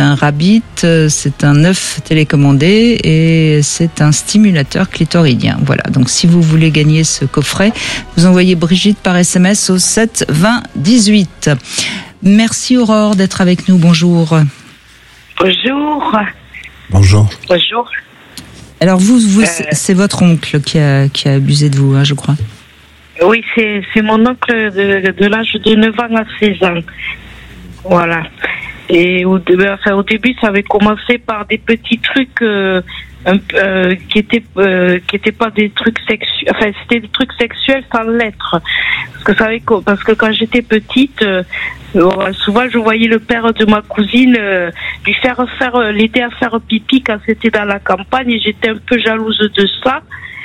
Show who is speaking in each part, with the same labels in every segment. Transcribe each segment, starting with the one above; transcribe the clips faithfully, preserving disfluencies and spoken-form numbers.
Speaker 1: un Rabbit, c'est un œuf télécommandé et c'est un stimulateur clitoridien. Voilà, donc si vous voulez gagner ce coffret, vous envoyez Brigitte par S M S au sept vingt dix-huit. Merci Aurore d'être avec nous, bonjour.
Speaker 2: Bonjour.
Speaker 3: Bonjour.
Speaker 2: Bonjour.
Speaker 1: Alors vous, vous
Speaker 2: euh...
Speaker 1: c'est votre oncle qui a, qui a abusé de vous, hein, je crois.
Speaker 2: Oui, c'est, c'est mon oncle de, de l'âge de neuf ans à seize ans. Voilà. Et au, enfin, au début, ça avait commencé par des petits trucs euh, un, euh, qui étaient euh, qui étaient pas des trucs sexuels. Enfin, c'était des trucs sexuels sans l'être. Parce que, savez, parce que quand j'étais petite, euh, souvent je voyais le père de ma cousine euh, lui faire faire l'aider à faire pipi quand c'était dans la campagne, et j'étais un peu jalouse de ça.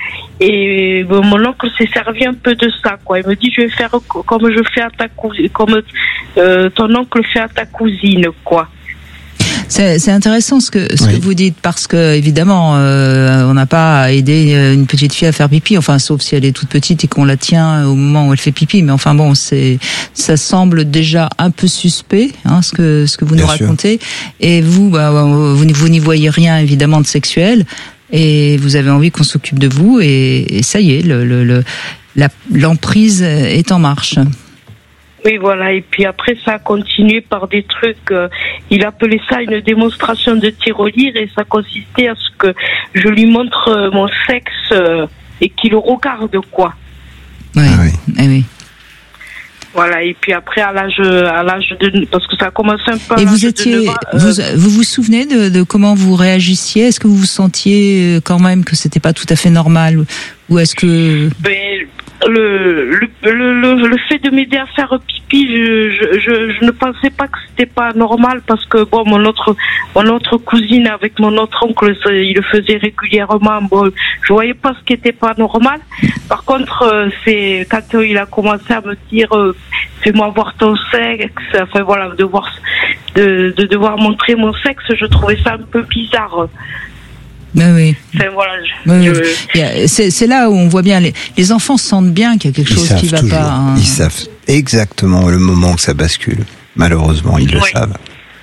Speaker 2: Et bon, mon oncle s'est servi un peu de ça, quoi. Il me dit, je vais faire comme je fais à ta cousine, comme euh, ton oncle fait à ta cousine, quoi.
Speaker 1: C'est, c'est intéressant ce que ce
Speaker 3: oui.
Speaker 1: que vous dites, parce que évidemment euh, on n'a pas à aider une petite fille à faire pipi, enfin sauf si elle est toute petite et qu'on la tient au moment où elle fait pipi, mais enfin bon, c'est ça semble déjà un peu suspect, hein, ce que ce que vous Bien nous racontez. Sûr. Et vous, bah, vous vous n'y voyez rien évidemment de sexuel. Et vous avez envie qu'on s'occupe de vous, et, et ça y est, le, le, le, la, l'emprise est en marche.
Speaker 2: Oui, voilà. Et puis après, ça a continué par des trucs. Euh, il appelait ça une démonstration de tirelire, et ça consistait à ce que je lui montre euh, mon sexe euh, et qu'il le regarde, quoi.
Speaker 1: Oui, ah oui. Eh oui.
Speaker 2: Voilà, et puis après, à l'âge, à l'âge de, parce que ça a commencé un peu à
Speaker 1: et
Speaker 2: l'âge
Speaker 1: vous étiez,
Speaker 2: de neuf ans, euh,
Speaker 1: vous, vous vous souvenez de, de comment vous réagissiez? Est-ce que vous vous sentiez quand même que c'était pas tout à fait normal, ou est-ce que
Speaker 2: ben, le, le, le, le, le fait de m'aider à faire pipi, je, je, je, je ne pensais pas que c'était pas normal, parce que bon, mon autre, mon autre cousine avec mon autre oncle, il le faisait régulièrement. Bon, je voyais pas ce qui était pas normal. Par contre, c'est quand il a commencé à me dire, fais-moi voir ton sexe, enfin voilà, de voir, de, de devoir montrer mon sexe, je trouvais ça un peu bizarre.
Speaker 1: Ben oui.
Speaker 2: Enfin, voilà, je,
Speaker 1: oui,
Speaker 2: je...
Speaker 1: Il y a, c'est, c'est là où on voit bien, les, les enfants sentent bien qu'il y a quelque
Speaker 3: ils
Speaker 1: chose qui va
Speaker 3: toujours.
Speaker 1: pas. Hein.
Speaker 3: Ils savent exactement le moment que ça bascule. Malheureusement, ils le
Speaker 2: oui.
Speaker 3: savent.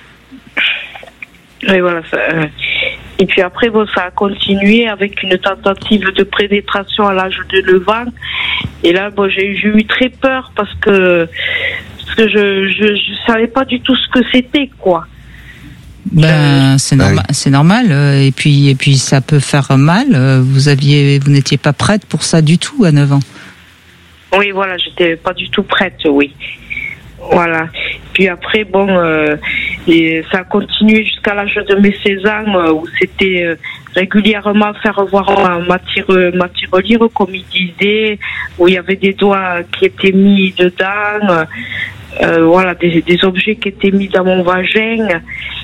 Speaker 2: Oui, voilà. Ça, euh... Et puis après, bon, ça a continué avec une tentative de pénétration à l'âge de neuf ans. Et là, bon, j'ai, j'ai eu très peur parce que, parce que je, je, je savais pas du tout ce que c'était, quoi.
Speaker 1: Ben, c'est normal, c'est normal. Et puis, et puis, ça peut faire mal. Vous aviez, vous n'étiez pas prête pour ça du tout à neuf ans.
Speaker 2: Oui, voilà, j'étais pas du tout prête, oui. Voilà. Puis après, bon, euh, et ça a continué jusqu'à l'âge de mes seize ans, euh, où c'était euh, régulièrement faire voir ma, ma, tire, ma tirelire, comme il disait, où il y avait des doigts qui étaient mis dedans, euh, voilà, des, des objets qui étaient mis dans mon vagin.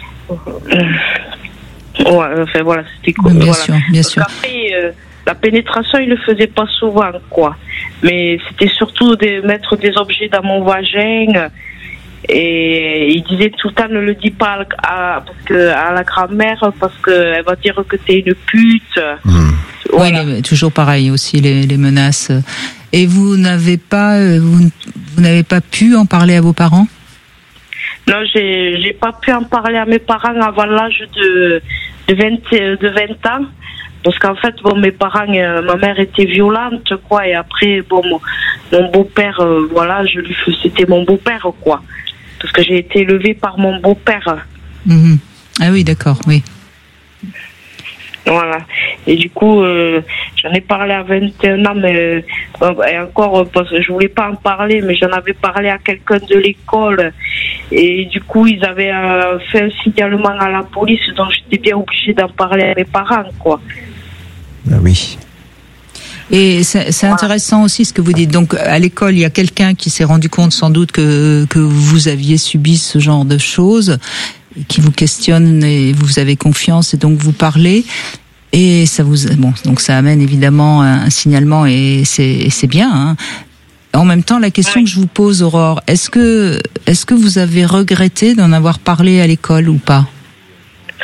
Speaker 2: Ouais, enfin voilà, c'était cool.
Speaker 1: Bien
Speaker 2: voilà.
Speaker 1: sûr, bien sûr.
Speaker 2: Après, euh, la pénétration, il le faisait pas souvent, quoi. Mais c'était surtout de mettre des objets dans mon vagin. Et il disait tout le temps, ne le dis pas à, à, parce que, à la grand-mère, parce qu'elle va dire que t'es une pute.
Speaker 3: Mmh.
Speaker 2: Voilà.
Speaker 1: Oui, toujours pareil aussi, les, les menaces. Et vous n'avez pas, vous, vous n'avez pas pu en parler à vos parents?
Speaker 2: Non, j'ai, j'ai pas pu en parler à mes parents avant l'âge de, de vingt, de vingt ans. Parce qu'en fait, bon, mes parents, euh, ma mère était violente, quoi, et après, bon, mon, mon beau-père, euh, voilà, je lui, c'était mon beau-père, quoi. Parce que j'ai été élevée par mon beau-père.
Speaker 1: Mmh. Ah oui, d'accord, oui.
Speaker 2: Voilà. Et du coup, euh, j'en ai parlé à vingt et un ans, mais euh, et encore, parce que je voulais pas en parler, mais j'en avais parlé à quelqu'un de l'école. Et du coup, ils avaient euh, fait un signalement à la police, donc j'étais bien obligée d'en parler à mes parents, quoi.
Speaker 3: Ah oui.
Speaker 1: Et c'est, c'est intéressant aussi ce que vous dites. Donc, à l'école, il y a quelqu'un qui s'est rendu compte sans doute que, que vous aviez subi ce genre de choses, qui vous questionne et vous avez confiance et donc vous parlez. Et ça vous, bon, donc ça amène évidemment un, un signalement et c'est, et c'est bien, hein. En même temps, la question
Speaker 2: oui.
Speaker 1: que je vous pose, Aurore, est-ce que, est-ce que vous avez regretté d'en avoir parlé à l'école ou pas?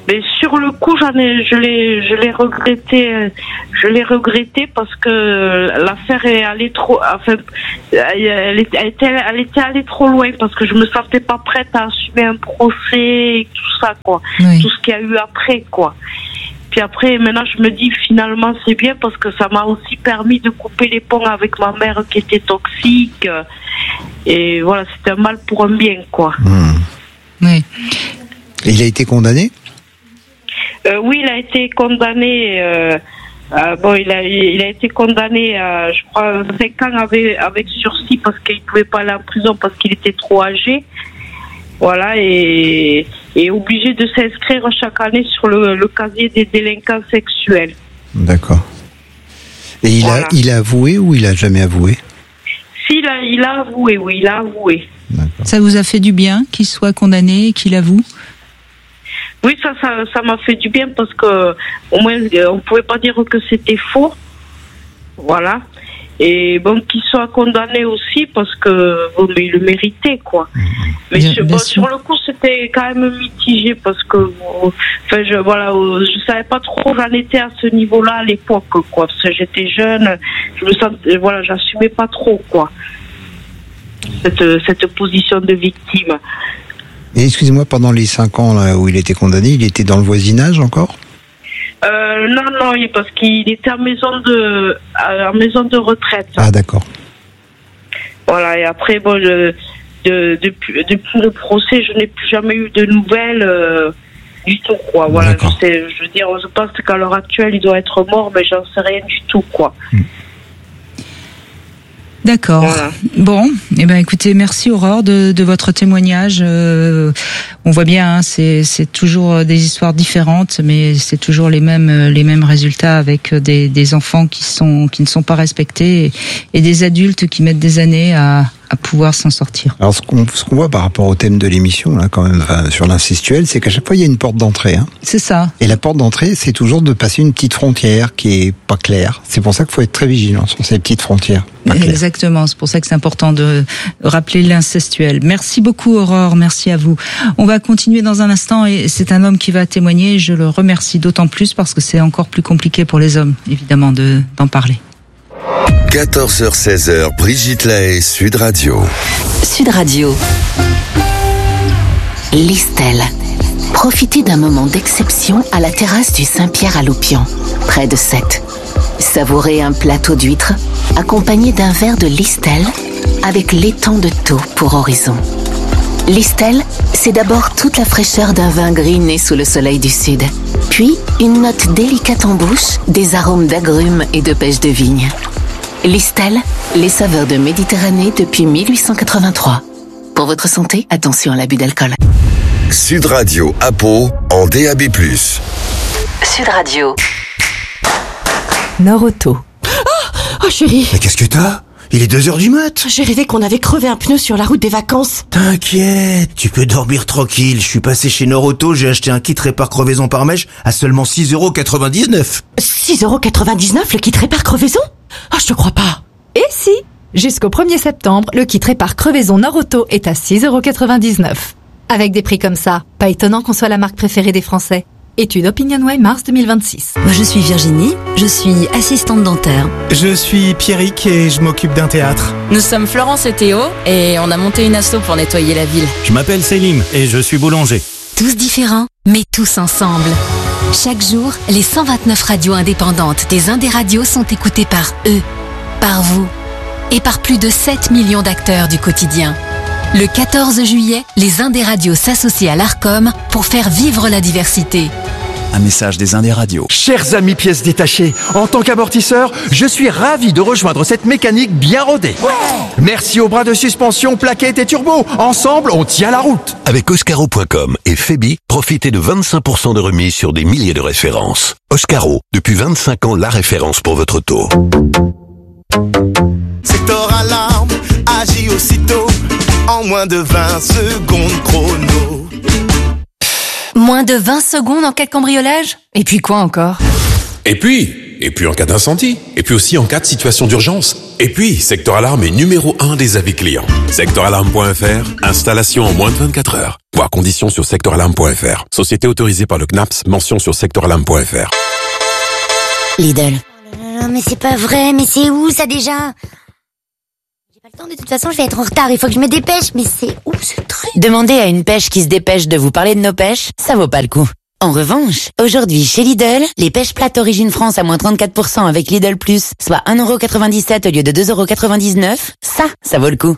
Speaker 2: Mais sur le coup, j'en ai, je l'ai, je l'ai regretté, je l'ai regretté parce que l'affaire est allée trop, enfin, elle était, elle était, elle était allée trop loin parce que je me sentais pas prête à assumer un procès et tout ça, quoi. Oui. Tout ce qu'il y a eu après, quoi. Puis après, maintenant, je me dis finalement c'est bien parce que ça m'a aussi permis de couper les ponts avec ma mère qui était toxique. Et voilà, c'était un mal pour un bien, quoi.
Speaker 3: Mmh.
Speaker 1: Oui.
Speaker 3: Et il a été condamné ?
Speaker 2: Euh, oui, il a été condamné. Euh, euh, bon, il a, il a été condamné à, je crois, cinq ans avec, avec sursis parce qu'il pouvait pas aller en prison parce qu'il était trop âgé. Voilà, et, et obligé de s'inscrire chaque année sur le, le casier des délinquants sexuels.
Speaker 3: D'accord. Et il voilà. a, il a avoué ou il a jamais avoué ?
Speaker 2: Si, il a, il a avoué, oui, il a avoué.
Speaker 3: D'accord.
Speaker 1: Ça vous a fait du bien qu'il soit condamné et qu'il avoue ?
Speaker 2: Oui, ça, ça, ça m'a fait du bien parce que au moins on pouvait pas dire que c'était faux, voilà. Et bon, qu'il soit condamné aussi parce que bon, mais il le méritait, quoi. Mmh. Mais bien, sur, bien bon, sur le coup, c'était quand même mitigé parce que, bon, enfin, je voilà, je savais pas trop où j'en étais à ce niveau-là à l'époque, quoi. Parce que j'étais jeune, je me sentais, voilà, j'assumais pas trop, quoi. Cette cette position de victime.
Speaker 3: Et excusez-moi, pendant les cinq ans là, où il était condamné, il était dans le voisinage encore ?
Speaker 2: euh, Non, non, parce qu'il était en maison de, en maison de retraite.
Speaker 3: Ah, d'accord.
Speaker 2: Voilà, et après, bon, je, de, depuis, depuis le procès, je n'ai plus jamais eu de nouvelles euh, du tout, quoi. Voilà, je, sais, je veux dire, je pense qu'à l'heure actuelle, il doit être mort, mais j'en sais rien du tout, quoi. Mmh.
Speaker 1: D'accord. Voilà. Bon, eh ben écoutez, merci Aurore de, de votre témoignage. Euh, on voit bien, hein, c'est c'est toujours des histoires différentes, mais c'est toujours les mêmes les mêmes résultats avec des des enfants qui sont qui ne sont pas respectés et, et des adultes qui mettent des années à à pouvoir s'en sortir.
Speaker 3: Alors ce qu'on ce qu'on voit par rapport au thème de l'émission là quand même enfin, sur l'incestuel, c'est qu'à chaque fois il y a une porte d'entrée. Hein.
Speaker 1: C'est ça.
Speaker 3: Et la porte d'entrée, c'est toujours de passer une petite frontière qui est pas claire. C'est pour ça qu'il faut être très vigilant sur ces petites frontières.
Speaker 1: Exactement, c'est pour ça que c'est important de rappeler l'incestuel. Merci beaucoup Aurore, merci à vous. On va continuer dans un instant et c'est un homme qui va témoigner. Je le remercie d'autant plus parce que c'est encore plus compliqué pour les hommes, évidemment, de d'en parler.
Speaker 4: quatorze heures seize heures, Brigitte Lahaie, Sud Radio.
Speaker 5: Sud Radio. Listel. Profitez d'un moment d'exception à la terrasse du Saint-Pierre à Loupian, près de Sète. Savourez un plateau d'huîtres accompagné d'un verre de Listel avec l'étang de Thau pour horizon. Listel, c'est d'abord toute la fraîcheur d'un vin gris né sous le soleil du sud. Puis, une note délicate en bouche, des arômes d'agrumes et de pêche de vigne. Listel, les saveurs de Méditerranée depuis mille huit cent quatre-vingt-trois. Pour votre santé, attention à l'abus d'alcool.
Speaker 4: Sud Radio à Pau, en D A B plus.
Speaker 5: Sud Radio.
Speaker 6: Norauto.
Speaker 7: Oh, oh chérie.
Speaker 8: Mais qu'est-ce que t'as ? Il est deux heures du mat.
Speaker 7: J'ai rêvé qu'on avait crevé un pneu sur la route des vacances.
Speaker 8: T'inquiète, tu peux dormir tranquille. Je suis passé chez Norauto, j'ai acheté un kit répare crevaison par mèche à seulement six euros quatre-vingt-dix-neuf.
Speaker 7: six euros quatre-vingt-dix-neuf le kit répare crevaison ? Oh, je te crois pas.
Speaker 6: Et si ? Jusqu'au premier septembre, le kit répare crevaison Norauto est à six euros quatre-vingt-dix-neuf. Avec des prix comme ça, pas étonnant qu'on soit la marque préférée des Français. Étude OpinionWay mars deux mille vingt-six.
Speaker 9: Moi je suis Virginie, je suis assistante dentaire.
Speaker 10: Je suis Pierrick et je m'occupe d'un théâtre.
Speaker 11: Nous sommes Florence et Théo et on a monté une asso pour nettoyer la ville.
Speaker 12: Je m'appelle Selim et je suis boulanger.
Speaker 9: Tous différents, mais tous ensemble. Chaque jour, les cent vingt-neuf radios indépendantes des Indés Radios sont écoutées par eux, par vous et par plus de sept millions d'acteurs du quotidien. Le quatorze juillet, les Indés Radios s'associent à l'Arcom pour faire vivre la diversité.
Speaker 13: Un message des Indés Radios.
Speaker 14: Chers amis pièces détachées, en tant qu'amortisseur, je suis ravi de rejoindre cette mécanique bien rodée. Ouais. Merci aux bras de suspension, plaquettes et turbo. Ensemble, on tient la route.
Speaker 4: Avec Oscaro point com et Febi, profitez de vingt-cinq pour cent de remise sur des milliers de références. Oscaro, depuis vingt-cinq ans, la référence pour votre auto.
Speaker 15: Secteur alarme, agit aussitôt. En moins de vingt secondes chrono.
Speaker 9: Moins de vingt secondes en cas de cambriolage ? Et puis quoi encore ?
Speaker 16: Et puis et puis en cas d'incendie, et puis aussi en cas de situation d'urgence. Et puis, Sector Alarme est numéro un des avis clients. sector alarme point f r, installation en moins de vingt-quatre heures. Voir conditions sur sector alarme point f r. Société autorisée par le C N A P S, mention sur sector alarme point f r.
Speaker 17: Lidl. Oh, mais c'est pas vrai, mais c'est où ça déjà ? J'ai pas le temps, de toute façon je vais être en retard, il faut que je me dépêche, mais c'est où ce truc ?
Speaker 7: Demandez à une pêche qui se dépêche de vous parler de nos pêches, ça vaut pas le coup. En revanche, aujourd'hui chez Lidl, les pêches plates Origine France à moins trente-quatre pour cent avec Lidl Plus, soit un euro quatre-vingt-dix-sept au lieu de deux euros quatre-vingt-dix-neuf, ça, ça vaut le coup.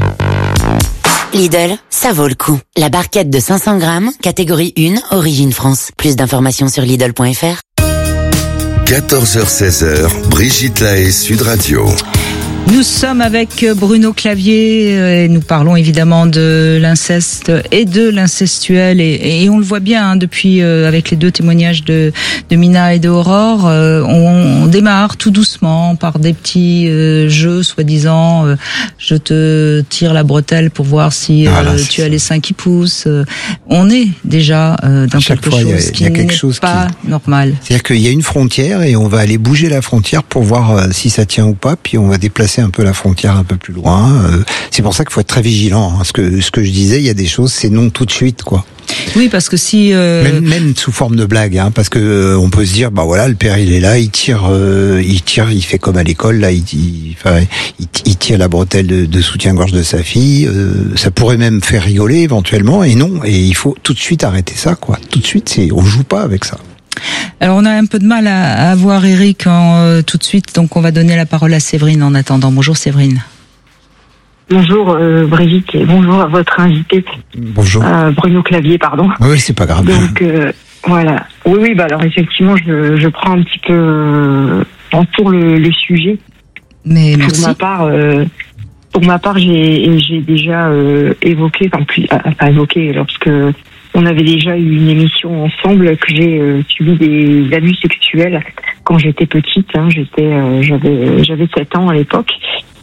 Speaker 7: Lidl, ça vaut le coup. La barquette de cinq cents grammes, catégorie un, Origine France. Plus d'informations sur Lidl point f r.
Speaker 18: quatorze heures seize, Brigitte Lahaie, Sud Radio.
Speaker 1: Nous sommes avec Bruno Clavier et nous parlons évidemment de l'inceste et de l'incestuel et, et on le voit bien hein, depuis euh, avec les deux témoignages de, de Mina et de Aurore, euh, on, on démarre tout doucement par des petits euh, jeux soi-disant euh, je te tire la bretelle pour voir si euh, voilà, tu as les seins qui poussent. Euh, on est déjà euh, dans quelque chose a, qui n'est chose pas qui... normal.
Speaker 3: C'est-à-dire qu'il y a une frontière et on va aller bouger la frontière pour voir euh, si ça tient ou pas, puis on va déplacer un peu la frontière un peu plus loin. Euh, c'est pour ça qu'il faut être très vigilant. Hein. Ce que ce que je disais, il y a des choses, c'est non tout de suite, quoi.
Speaker 1: Oui, parce que si euh...
Speaker 3: même, même sous forme de blague, hein, parce que euh, on peut se dire, bah voilà, le père il est là, il tire, euh, il tire, il fait comme à l'école, là, il, il, enfin, il, il tire la bretelle de, de soutien-gorge de sa fille. Euh, ça pourrait même faire rigoler éventuellement, et non, et il faut tout de suite arrêter ça, quoi. Tout de suite, c'est, on joue pas avec ça.
Speaker 1: Alors on a un peu de mal à, à avoir Eric en, euh, tout de suite, donc on va donner la parole à Séverine en attendant. Bonjour Séverine.
Speaker 19: Bonjour euh, Brigitte et bonjour à votre invité.
Speaker 3: Bonjour.
Speaker 19: Euh, Bruno Clavier, pardon.
Speaker 3: Oui, c'est pas grave.
Speaker 19: Donc euh, voilà. Oui, oui, bah alors effectivement, je, je prends un petit peu euh, pour le, le sujet.
Speaker 1: Mais
Speaker 19: pour
Speaker 1: merci.
Speaker 19: ma part, euh, pour ma part, j'ai, j'ai déjà euh, évoqué, enfin, plus, enfin évoqué lorsque on avait déjà eu une émission ensemble que j'ai euh, subi des abus sexuels quand j'étais petite. Hein, j'étais, euh, j'avais, j'avais sept ans à l'époque.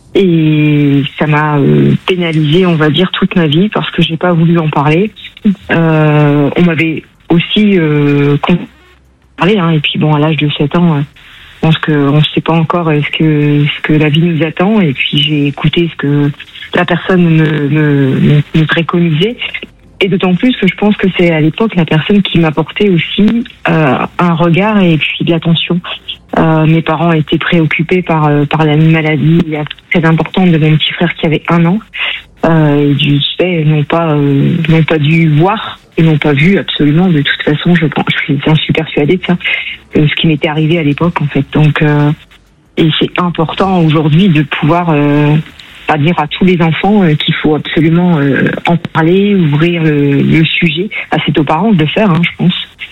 Speaker 19: Et ça m'a euh, pénalisé, on va dire, toute ma vie parce que j'ai pas voulu en parler. Euh, on m'avait aussi euh, parlé, hein, et puis bon, à l'âge de sept ans, euh, je pense qu'on ne sait pas encore ce que ce que la vie nous attend. Et puis j'ai écouté ce que la personne me, me, me préconisait. Et d'autant plus que je pense que c'est à l'époque la personne qui m'apportait aussi euh, un regard et puis de l'attention. Euh, mes parents étaient préoccupés par euh, par la maladie très importante de mon petit frère qui avait un an. Euh, et du fait, n'ont pas euh, n'ont pas dû voir et n'ont pas vu absolument. De toute façon, je pense, je suis, j'en suis persuadée de ça, euh, ce qui m'était arrivé à l'époque en fait. Donc, euh, et c'est important aujourd'hui de pouvoir euh, pas dire à tous les enfants euh, qu'il faut absolument euh, en parler, ouvrir le, le sujet. Ah, c'est aux parents de le faire, hein, je pense.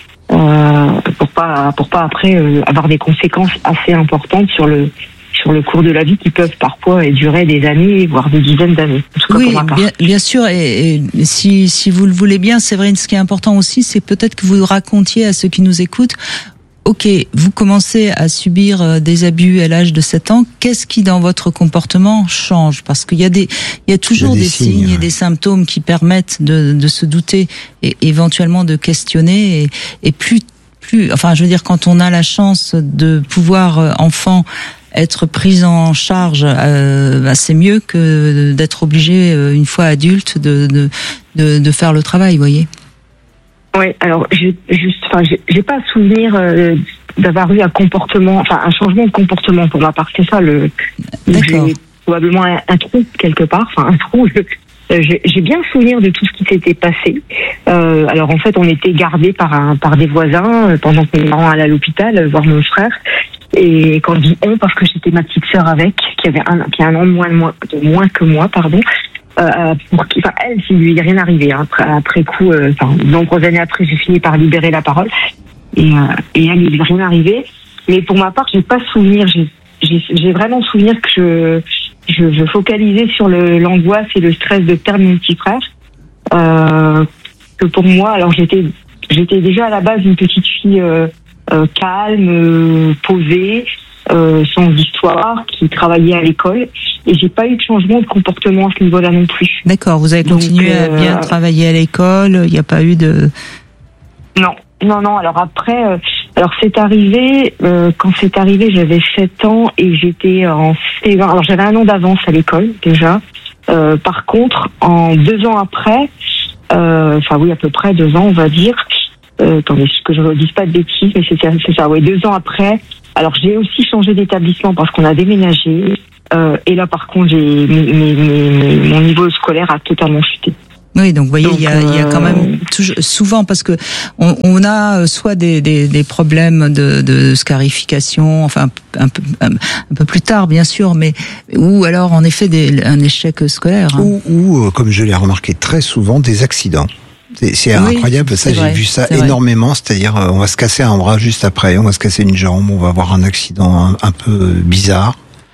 Speaker 19: Euh, pour pas pour pas après euh, avoir des conséquences assez importantes sur le sur le cours de la vie qui peuvent parfois durer des années voire des dizaines d'années.
Speaker 1: Oui, bien, bien sûr et, et si si vous le voulez bien, Séverine, ce qui est important aussi, c'est peut-être que vous racontiez à ceux qui nous écoutent. Ok, vous commencez à subir des abus à l'âge de sept ans. Qu'est-ce qui, dans votre comportement, change? Parce qu'il y a des, il y a toujours des, des signes, signes et des symptômes qui permettent de, de se douter et éventuellement de questionner. Et, et plus, plus, enfin, je veux dire, quand on a la chance de pouvoir, enfant, être prise en charge, euh, bah, c'est mieux que d'être obligé, une fois adulte, de, de, de, de faire le travail, vous voyez.
Speaker 19: Oui, alors j'ai juste, enfin, j'ai, j'ai pas souvenir euh, d'avoir eu un comportement, enfin un changement de comportement pour ma part. C'est ça le. J'ai probablement un, un trou quelque part, enfin un trou. Je, j'ai, j'ai bien souvenir de tout ce qui s'était passé. Euh, alors en fait, on était gardés par un, par des voisins euh, pendant que mes parents allaient à l'hôpital euh, voir mon frère. Et quand je dis on, parce que j'étais ma petite sœur avec, qui avait un, qui a un an de moins, de moins, de moins que moi, pardon. Euh, pour qui, enfin, elle, s'il lui est rien arrivé. Hein. Après, après coup, euh, enfin, de nombreuses années après, j'ai fini par libérer la parole. Et, euh, et elle, il lui est rien arrivé. Mais pour ma part, j'ai pas souvenir. J'ai, j'ai, j'ai vraiment souvenir que je, je, je focalisais sur le, l'angoisse et le stress de perdre mon petit frère. Euh, que pour moi, alors j'étais, j'étais déjà à la base une petite fille euh, euh, calme, euh, posée. Euh, sans histoire, qui travaillait à l'école, et j'ai pas eu de changement de comportement à ce niveau-là non plus.
Speaker 1: D'accord, vous avez continué Donc, euh, à bien travailler à l'école, il n'y a pas eu de...
Speaker 19: Non, non, non, alors après, euh, Alors c'est arrivé, euh, quand c'est arrivé, j'avais sept ans et j'étais en C un. Alors j'avais un an d'avance à l'école déjà. Euh, par contre, en deux ans après, euh, enfin oui à peu près deux ans on va dire, euh, attendez que je ne dise pas de bêtises, mais c'est ça, c'est ça, oui deux ans après. Alors j'ai aussi changé d'établissement parce qu'on a déménagé euh, et là par contre j'ai mes, mes, mes, mon niveau scolaire a totalement chuté.
Speaker 1: Oui, donc vous voyez, il y a, il y a quand même toujours, souvent parce que on, on a soit des, des, des problèmes de, de scarification, enfin un peu, un, un peu plus tard bien sûr, mais ou alors en effet des, un échec scolaire. Hein.
Speaker 3: Ou, ou comme je l'ai remarqué très souvent, des accidents. C'est, c'est oui, incroyable, ça j'ai vrai, vu ça énormément, vrai. C'est-à-dire on va se casser un bras juste après, on va se casser une jambe, on va avoir un accident un, un peu bizarre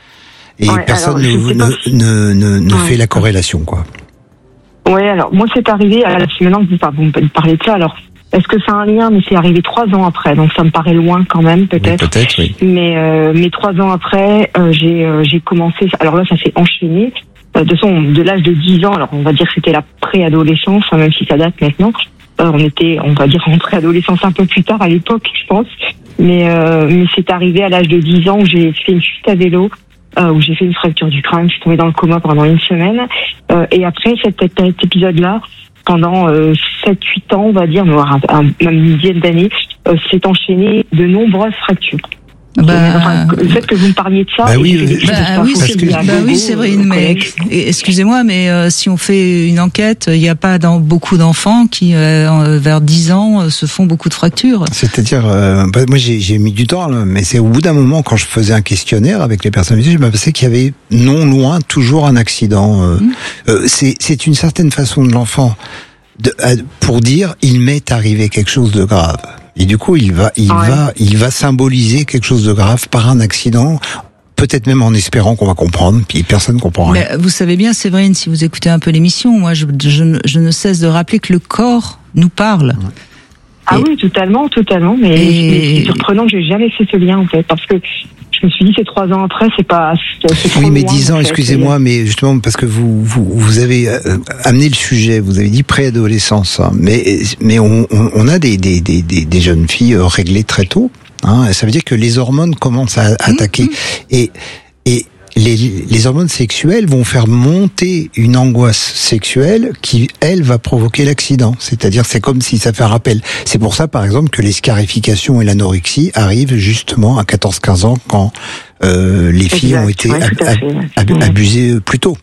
Speaker 3: et ouais, personne alors, ne, ne, ne, ne, ne ouais. fait la corrélation quoi.
Speaker 19: Ouais, alors moi c'est arrivé, alors, maintenant que vous, vous me parlez de ça, alors est-ce que ça a un lien? Mais c'est arrivé trois ans après, donc ça me paraît loin quand même peut-être.
Speaker 3: Oui, peut-être, oui.
Speaker 19: Mais euh, mais trois ans après, euh, j'ai euh, j'ai commencé. Alors là, ça s'est enchaîné. Euh, de toute façon, de l'âge de dix ans, alors on va dire que c'était la préadolescence, hein, même si ça date maintenant. Euh, on était, on va dire en préadolescence un peu plus tard à l'époque, je pense. Mais euh, mais c'est arrivé à l'âge de dix ans où j'ai fait une chute à vélo. Euh, où j'ai fait une fracture du crâne, je suis tombée dans le coma pendant une semaine. Euh, et après cet, cet épisode-là, pendant euh, sept huit ans, on va dire, voire un, un, même une dizaine d'années, euh, s'est enchaîné de nombreuses fractures.
Speaker 1: Bah,
Speaker 19: enfin, le fait que vous me parliez de ça,
Speaker 3: bah oui,
Speaker 19: et,
Speaker 1: bah,
Speaker 19: bah,
Speaker 1: oui, c'est, bah oui, c'est vrai. Mais excusez-moi, mais euh, si on fait une enquête, il n'y a pas dans beaucoup d'enfants qui, euh, vers dix ans, euh, se font beaucoup de fractures.
Speaker 3: C'est-à-dire, euh, bah, moi j'ai, j'ai mis du temps, là, mais c'est au bout d'un moment, quand je faisais un questionnaire avec les personnes, je m'apercevais qu'il y avait non loin toujours un accident. Euh, mmh. euh, c'est, c'est une certaine façon de l'enfant de, pour dire il m'est arrivé quelque chose de grave. Et du coup, il va, il ouais. va, il va symboliser quelque chose de grave par un accident, peut-être même en espérant qu'on va comprendre, puis personne ne comprend rien.
Speaker 1: Mais vous savez bien, Séverine, si vous écoutez un peu l'émission, moi, je, je, je ne cesse de rappeler que le corps nous parle. Ouais.
Speaker 19: Ah et, oui, totalement, totalement. Mais, et... mais c'est surprenant que j'ai jamais fait ce lien en fait, parce que je me suis dit c'est trois ans après, c'est pas. C'est, c'est
Speaker 3: oui, mais
Speaker 19: loin,
Speaker 3: dix ans,
Speaker 19: fait,
Speaker 3: excusez-moi, c'est... mais justement parce que vous vous vous avez euh, amené le sujet, vous avez dit préadolescence, hein, mais mais on, on on a des des des des jeunes filles réglées très tôt, hein, ça veut dire que les hormones commencent à, à attaquer mmh. et et Les, les hormones sexuelles vont faire monter une angoisse sexuelle qui, elle, va provoquer l'accident. C'est-à-dire, c'est comme si ça fait un rappel. C'est pour ça, par exemple, que les scarifications et l'anorexie arrivent justement à quatorze quinze ans quand euh, les filles exact, ont été ouais, ab- ab- ab- abusées plus tôt.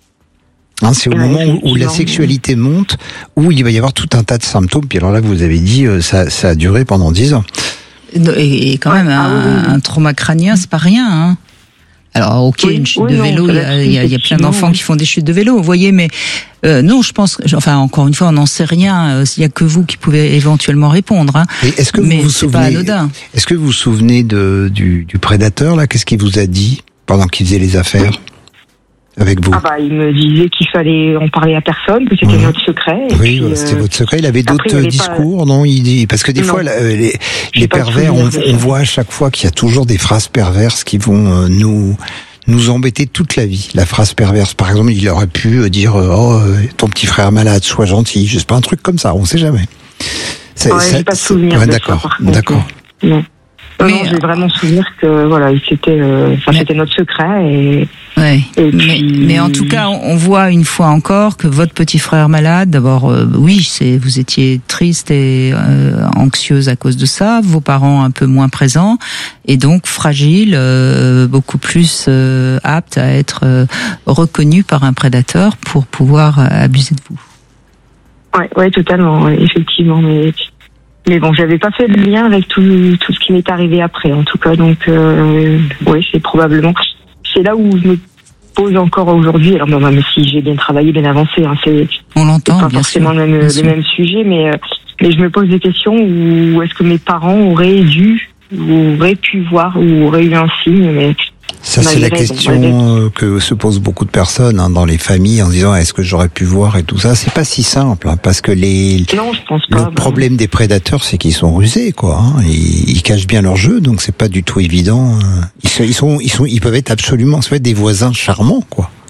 Speaker 3: Hein, c'est au ouais, moment où, où la sexualité monte, où il va y avoir tout un tas de symptômes. Puis alors là, vous avez dit, euh, ça, ça a duré pendant dix ans.
Speaker 1: Et, et quand même, un, ah, oui. un trauma crânien, c'est pas rien, hein. Alors, ok, oui, une chute oui, de vélo, il y a, y, a, y a plein d'enfants oui. qui font des chutes de vélo, vous voyez, mais euh, non, je pense, enfin, encore une fois, on n'en sait rien. Il y a que vous qui pouvez éventuellement répondre. Hein.
Speaker 3: Et est-ce que
Speaker 1: mais
Speaker 3: vous vous
Speaker 1: c'est
Speaker 3: souvenez,
Speaker 1: pas anodin.
Speaker 3: Est-ce que vous vous souvenez de, du, du prédateur là? Qu'est-ce qu'il vous a dit pendant qu'il faisait les affaires avec vous?
Speaker 19: Ah bah, il me disait qu'il fallait en parler à personne, que c'était mmh. notre secret. Et
Speaker 3: oui,
Speaker 19: puis,
Speaker 3: c'était
Speaker 19: euh...
Speaker 3: votre secret. Il avait d'autres
Speaker 19: Après, il
Speaker 3: discours,
Speaker 19: pas...
Speaker 3: non? Il dit parce que des non. fois, les, les pervers, on, on voit à chaque fois qu'il y a toujours des phrases perverses qui vont euh, nous nous embêter toute la vie. La phrase perverse, par exemple, il aurait pu dire oh ton petit frère malade, sois gentil, je sais pas, un truc comme ça, on sait jamais.
Speaker 19: C'est, ouais, ça, j'ai pas de souvenir.
Speaker 3: Ouais,
Speaker 19: de
Speaker 3: d'accord,
Speaker 19: ça,
Speaker 3: d'accord.
Speaker 19: Non. Mais non, j'ai vraiment souvenir que voilà, c'était, euh, enfin, mais... c'était notre secret et.
Speaker 1: Ouais.
Speaker 19: Et
Speaker 1: mais,
Speaker 19: puis...
Speaker 1: mais en tout cas, on voit une fois encore que votre petit frère malade. D'abord, euh, oui, c'est vous étiez triste et euh, anxieuse à cause de ça. Vos parents un peu moins présents et donc fragile, euh, beaucoup plus euh, apte à être euh, reconnu par un prédateur pour pouvoir euh, abuser de vous.
Speaker 19: Ouais, ouais, totalement, ouais, effectivement, mais. Mais bon, j'avais pas fait le lien avec tout, tout ce qui m'est arrivé après, en tout cas. Donc, euh, oui, c'est probablement... C'est là où je me pose encore aujourd'hui. Alors, même si j'ai bien travaillé, bien avancé, hein, c'est,
Speaker 1: On l'entend,
Speaker 19: c'est pas
Speaker 1: bien
Speaker 19: forcément
Speaker 1: sûr,
Speaker 19: le même, le même sujet, mais, mais je me pose des questions où est-ce que mes parents auraient dû, ou auraient pu voir, ou auraient eu un signe, mais...
Speaker 3: Ça, c'est la question que se posent beaucoup de personnes hein, dans les familles en disant est-ce que j'aurais pu voir et tout ça. C'est pas si simple hein, parce que les
Speaker 19: non, je pense pas,
Speaker 3: le ben... problème des prédateurs, c'est qu'ils sont rusés, quoi. Hein. Ils, ils cachent bien leur jeu, donc c'est pas du tout évident. Ils sont, ils sont, ils sont, ils peuvent être absolument, ça peut être des voisins charmants, quoi.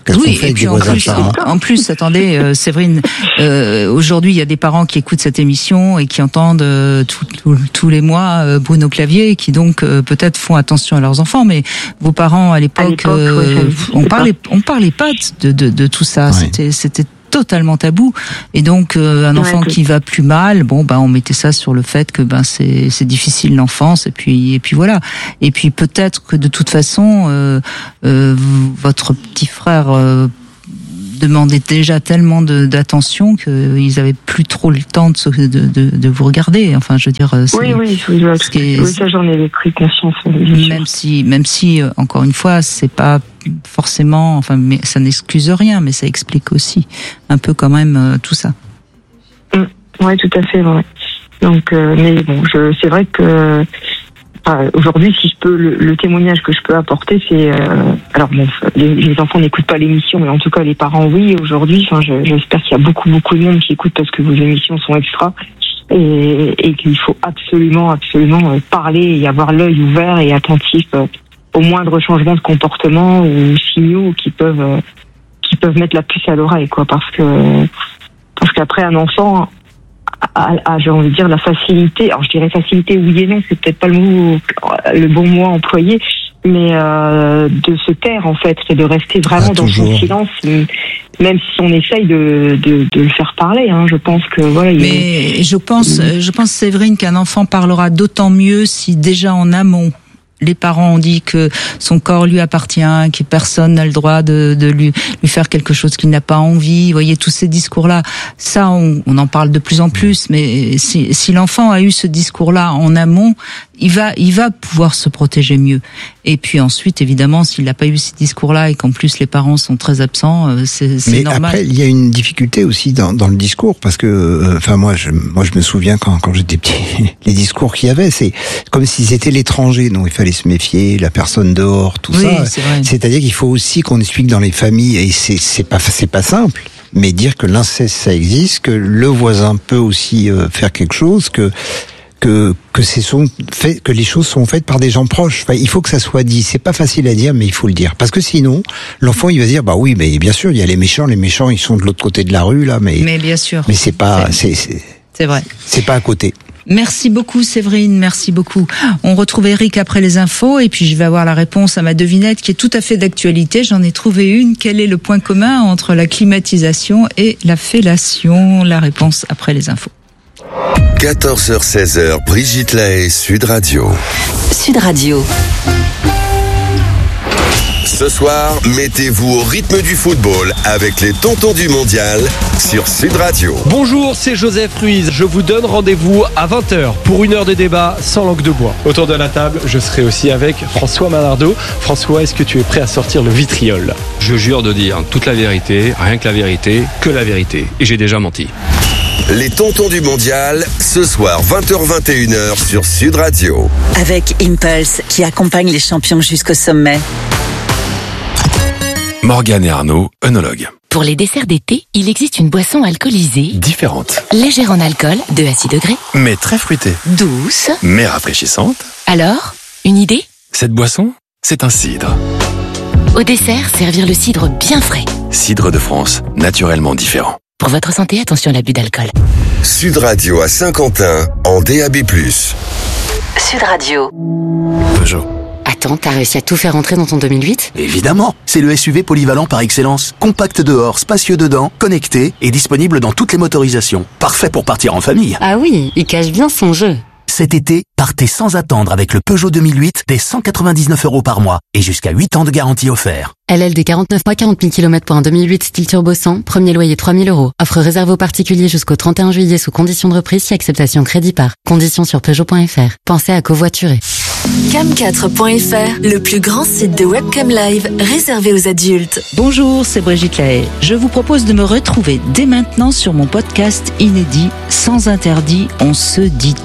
Speaker 3: Qu'est-ce
Speaker 1: oui,
Speaker 3: qu'on fait
Speaker 1: et puis en plus, en, en plus, attendez, euh, Séverine, euh, aujourd'hui, il y a des parents qui écoutent cette émission et qui entendent euh, tous les mois euh, Bruno Clavier, et qui donc euh, peut-être font attention à leurs enfants. Mais vos parents à l'époque, euh, ouais, on parlait, on parlait pas de, de, de tout ça. Ouais. C'était, c'était totalement tabou. Et donc euh, un enfant ouais, qui va plus mal, bon bah on mettait ça sur le fait que ben c'est c'est difficile l'enfance, et puis et puis voilà. Et puis peut-être que de toute façon euh, euh, votre petit frère euh, demandait déjà tellement de, d'attention qu'ils avaient plus trop le temps de, de, de, de vous regarder. Enfin, je veux dire, c'est,
Speaker 19: oui, oui, oui, oui,
Speaker 1: est,
Speaker 19: oui, ça j'en avais pris conscience.
Speaker 1: Même si, même si, encore une fois, c'est pas forcément, enfin, mais ça n'excuse rien, mais ça explique aussi un peu quand même euh, tout ça.
Speaker 19: Mmh, oui, tout à fait, ouais. Donc, euh, mais bon, je, c'est vrai que Enfin, aujourd'hui, si je peux, le, le témoignage que je peux apporter, c'est euh, alors bon, les, les enfants n'écoutent pas l'émission, mais en tout cas les parents oui. Aujourd'hui, enfin, je, j'espère qu'il y a beaucoup beaucoup de monde qui écoute parce que vos émissions sont extra et, et qu'il faut absolument absolument parler et avoir l'œil ouvert et attentif euh, au moindre changement de comportement ou signaux qui peuvent euh, qui peuvent mettre la puce à l'oreille, quoi, parce que parce qu'après un enfant. À, à, j'ai envie de dire la facilité, alors je dirais facilité oui et non, c'est peut-être pas le mot, le bon mot employé, mais euh, de se taire en fait, et de rester vraiment ah, dans son silence, même si on essaye de, de, de le faire parler, hein, je pense que voilà.
Speaker 1: Mais
Speaker 19: il...
Speaker 1: je pense, je pense Séverine qu'un enfant parlera d'autant mieux si déjà en amont les parents ont dit que son corps lui appartient, que personne n'a le droit de, de lui, lui faire quelque chose qu'il n'a pas envie. Vous voyez, tous ces discours-là, ça, on, on en parle de plus en plus, mais si, si l'enfant a eu ce discours-là en amont, il va, il va pouvoir se protéger mieux. Et puis ensuite, évidemment, s'il n'a pas eu ces discours-là et qu'en plus les parents sont très absents, c'est, c'est
Speaker 3: mais
Speaker 1: normal.
Speaker 3: Mais après, il y a une difficulté aussi dans, dans le discours, parce que, enfin, euh, moi, je, moi, je me souviens quand, quand j'étais petit, les discours qu'il y avait, c'est comme si c'était l'étranger, donc il fallait se méfier, la personne dehors, tout
Speaker 1: oui,
Speaker 3: ça.
Speaker 1: C'est vrai.
Speaker 3: C'est-à-dire qu'il faut aussi qu'on explique dans les familles, et c'est, c'est pas, c'est pas simple. Mais dire que l'inceste ça existe, que le voisin peut aussi euh, faire quelque chose, que que que c'est sont fait, que les choses sont faites par des gens proches. Enfin, il faut que ça soit dit. C'est pas facile à dire, mais il faut le dire, parce que sinon, l'enfant il va dire bah oui, mais bien sûr il y a les méchants, les méchants ils sont de l'autre côté de la rue là, mais
Speaker 1: mais bien sûr.
Speaker 3: Mais c'est pas c'est c'est,
Speaker 1: c'est vrai.
Speaker 3: C'est pas à côté.
Speaker 1: Merci beaucoup Séverine, merci beaucoup. On retrouve Eric après les infos et puis je vais avoir la réponse à ma devinette qui est tout à fait d'actualité. J'en ai trouvé une. Quel est le point commun entre la climatisation et la fellation? La réponse après les infos.
Speaker 18: quatorze heures seize heures, Brigitte Lahaie, Sud Radio.
Speaker 5: Sud Radio.
Speaker 18: Ce soir, mettez-vous au rythme du football avec les tontons du mondial sur Sud Radio.
Speaker 20: Bonjour, c'est Joseph Ruiz. Je vous donne rendez-vous à vingt heures pour une heure de débat sans langue de bois. Autour de la table, je serai aussi avec François Malardeau. François, est-ce que tu es prêt à sortir le vitriol?
Speaker 21: Je jure de dire toute la vérité, rien que la vérité, que la vérité. Et j'ai déjà menti.
Speaker 18: Les tontons du mondial, ce soir vingt heures vingt et une heures sur Sud Radio.
Speaker 5: Avec Impulse qui accompagne les champions jusqu'au sommet.
Speaker 4: Morgane et Arnaud, œnologues.
Speaker 9: Pour les desserts d'été, il existe une boisson alcoolisée
Speaker 4: Différente.
Speaker 9: légère en alcool, deux à six degrés,
Speaker 4: Mais très fruitée.
Speaker 9: douce.
Speaker 4: Mais rafraîchissante.
Speaker 9: Alors, une idée?
Speaker 4: Cette boisson, c'est un cidre.
Speaker 9: Au dessert, servir le cidre bien frais.
Speaker 4: Cidre de France, naturellement différent.
Speaker 9: Pour votre santé, attention à l'abus d'alcool.
Speaker 18: Sud Radio à Saint-Quentin, en D A B plus.
Speaker 5: Sud Radio.
Speaker 4: Peugeot.
Speaker 9: Attends, t'as réussi à tout faire entrer dans ton deux mille huit?
Speaker 8: Évidemment, c'est le S U V polyvalent par excellence. Compact dehors, spacieux dedans, connecté et disponible dans toutes les motorisations. Parfait pour partir en famille.
Speaker 9: Ah oui, il cache bien son jeu.
Speaker 8: Cet été, partez sans attendre avec le Peugeot deux mille huit dès cent quatre-vingt-dix-neuf euros par mois et jusqu'à huit ans de garantie offert.
Speaker 9: L L D quarante-neuf mois, quarante mille kilomètres pour un deux mille huit style turbo cent, premier loyer trois mille euros. Offre réservée aux particuliers jusqu'au trente et un juillet sous conditions de reprise si acceptation crédit par. Conditions sur Peugeot point F R. Pensez à covoiturer.
Speaker 22: cam quatre point F R, le plus grand site de webcam live réservé aux adultes.
Speaker 1: Bonjour, c'est Brigitte Lahaie. Je vous propose de me retrouver dès maintenant sur mon podcast inédit Sans interdit, on se dit tout.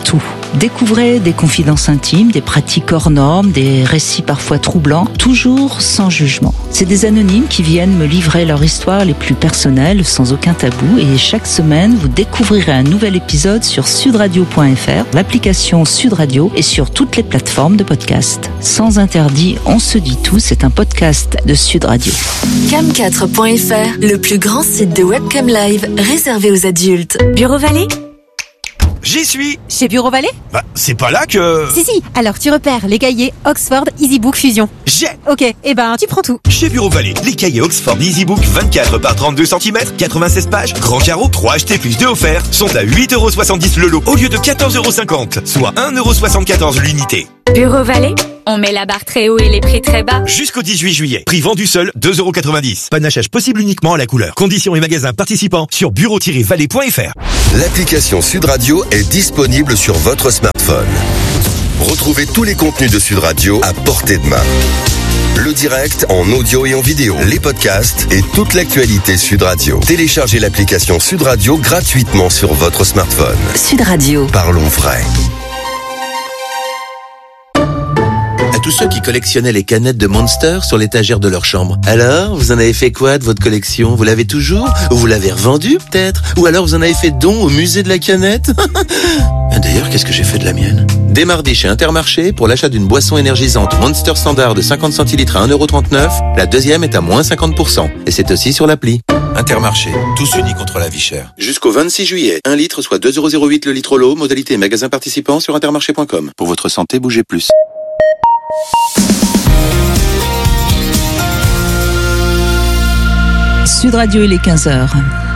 Speaker 1: Découvrez des confidences intimes, des pratiques hors normes, des récits parfois troublants, toujours sans jugement. C'est des anonymes qui viennent me livrer leur histoire les plus personnelles, sans aucun tabou. Et chaque semaine, vous découvrirez un nouvel épisode sur sud radio point f r, l'application Sud Radio et sur toutes les plateformes de podcast. Sans interdit, on se dit tout, c'est un podcast de Sud Radio.
Speaker 22: cam quatre point f r, le plus grand site de webcam live réservé aux adultes.
Speaker 2: Bureau Vallée ?
Speaker 6: J'y suis.
Speaker 2: Chez Bureau Vallée ?
Speaker 6: Bah, c'est pas là que...
Speaker 2: Si, si. Alors, tu repères les cahiers Oxford EasyBook Fusion.
Speaker 6: J'ai.
Speaker 2: Ok, eh ben, tu prends tout.
Speaker 6: Chez Bureau Vallée, les cahiers Oxford EasyBook vingt-quatre par trente-deux centimètres, quatre-vingt-seize pages, grand carreau, trois achetés plus deux offerts, sont à huit euros soixante-dix le lot au lieu de quatorze euros cinquante, soit un euro soixante-quatorze l'unité.
Speaker 2: Bureau Vallée ? On met la barre très haut et les prix très bas.
Speaker 6: Jusqu'au dix-huit juillet. Prix vendu seul, deux euros quatre-vingt-dix. Panachage possible uniquement à la couleur. Conditions et magasins participants sur bureau tiret vallée point f r.
Speaker 18: L'application Sud Radio est disponible sur votre smartphone. Retrouvez tous les contenus de Sud Radio à portée de main. Le direct en audio et en vidéo, les podcasts et toute l'actualité Sud Radio. Téléchargez l'application Sud Radio gratuitement sur votre smartphone.
Speaker 22: Sud Radio.
Speaker 18: Parlons vrai.
Speaker 23: À tous ceux qui collectionnaient les canettes de Monster sur l'étagère de leur chambre. Alors, vous en avez fait quoi de votre collection ? Vous l'avez toujours ? Ou vous l'avez revendue peut-être ? Ou alors vous en avez fait don au musée de la canette ? D'ailleurs, qu'est-ce que j'ai fait de la mienne ? Dès mardi chez Intermarché, pour l'achat d'une boisson énergisante Monster Standard de cinquante centilitres à un euro trente-neuf, la deuxième est à moins cinquante pour cent. Et c'est aussi sur l'appli.
Speaker 6: Intermarché, tous unis contre la vie chère.
Speaker 23: Jusqu'au vingt-six juillet, un litre soit deux euros zéro huit le litre l'eau, modalité magasin participant sur intermarché point com. Pour votre santé, bougez plus.
Speaker 1: Sud Radio, il est quinze heures.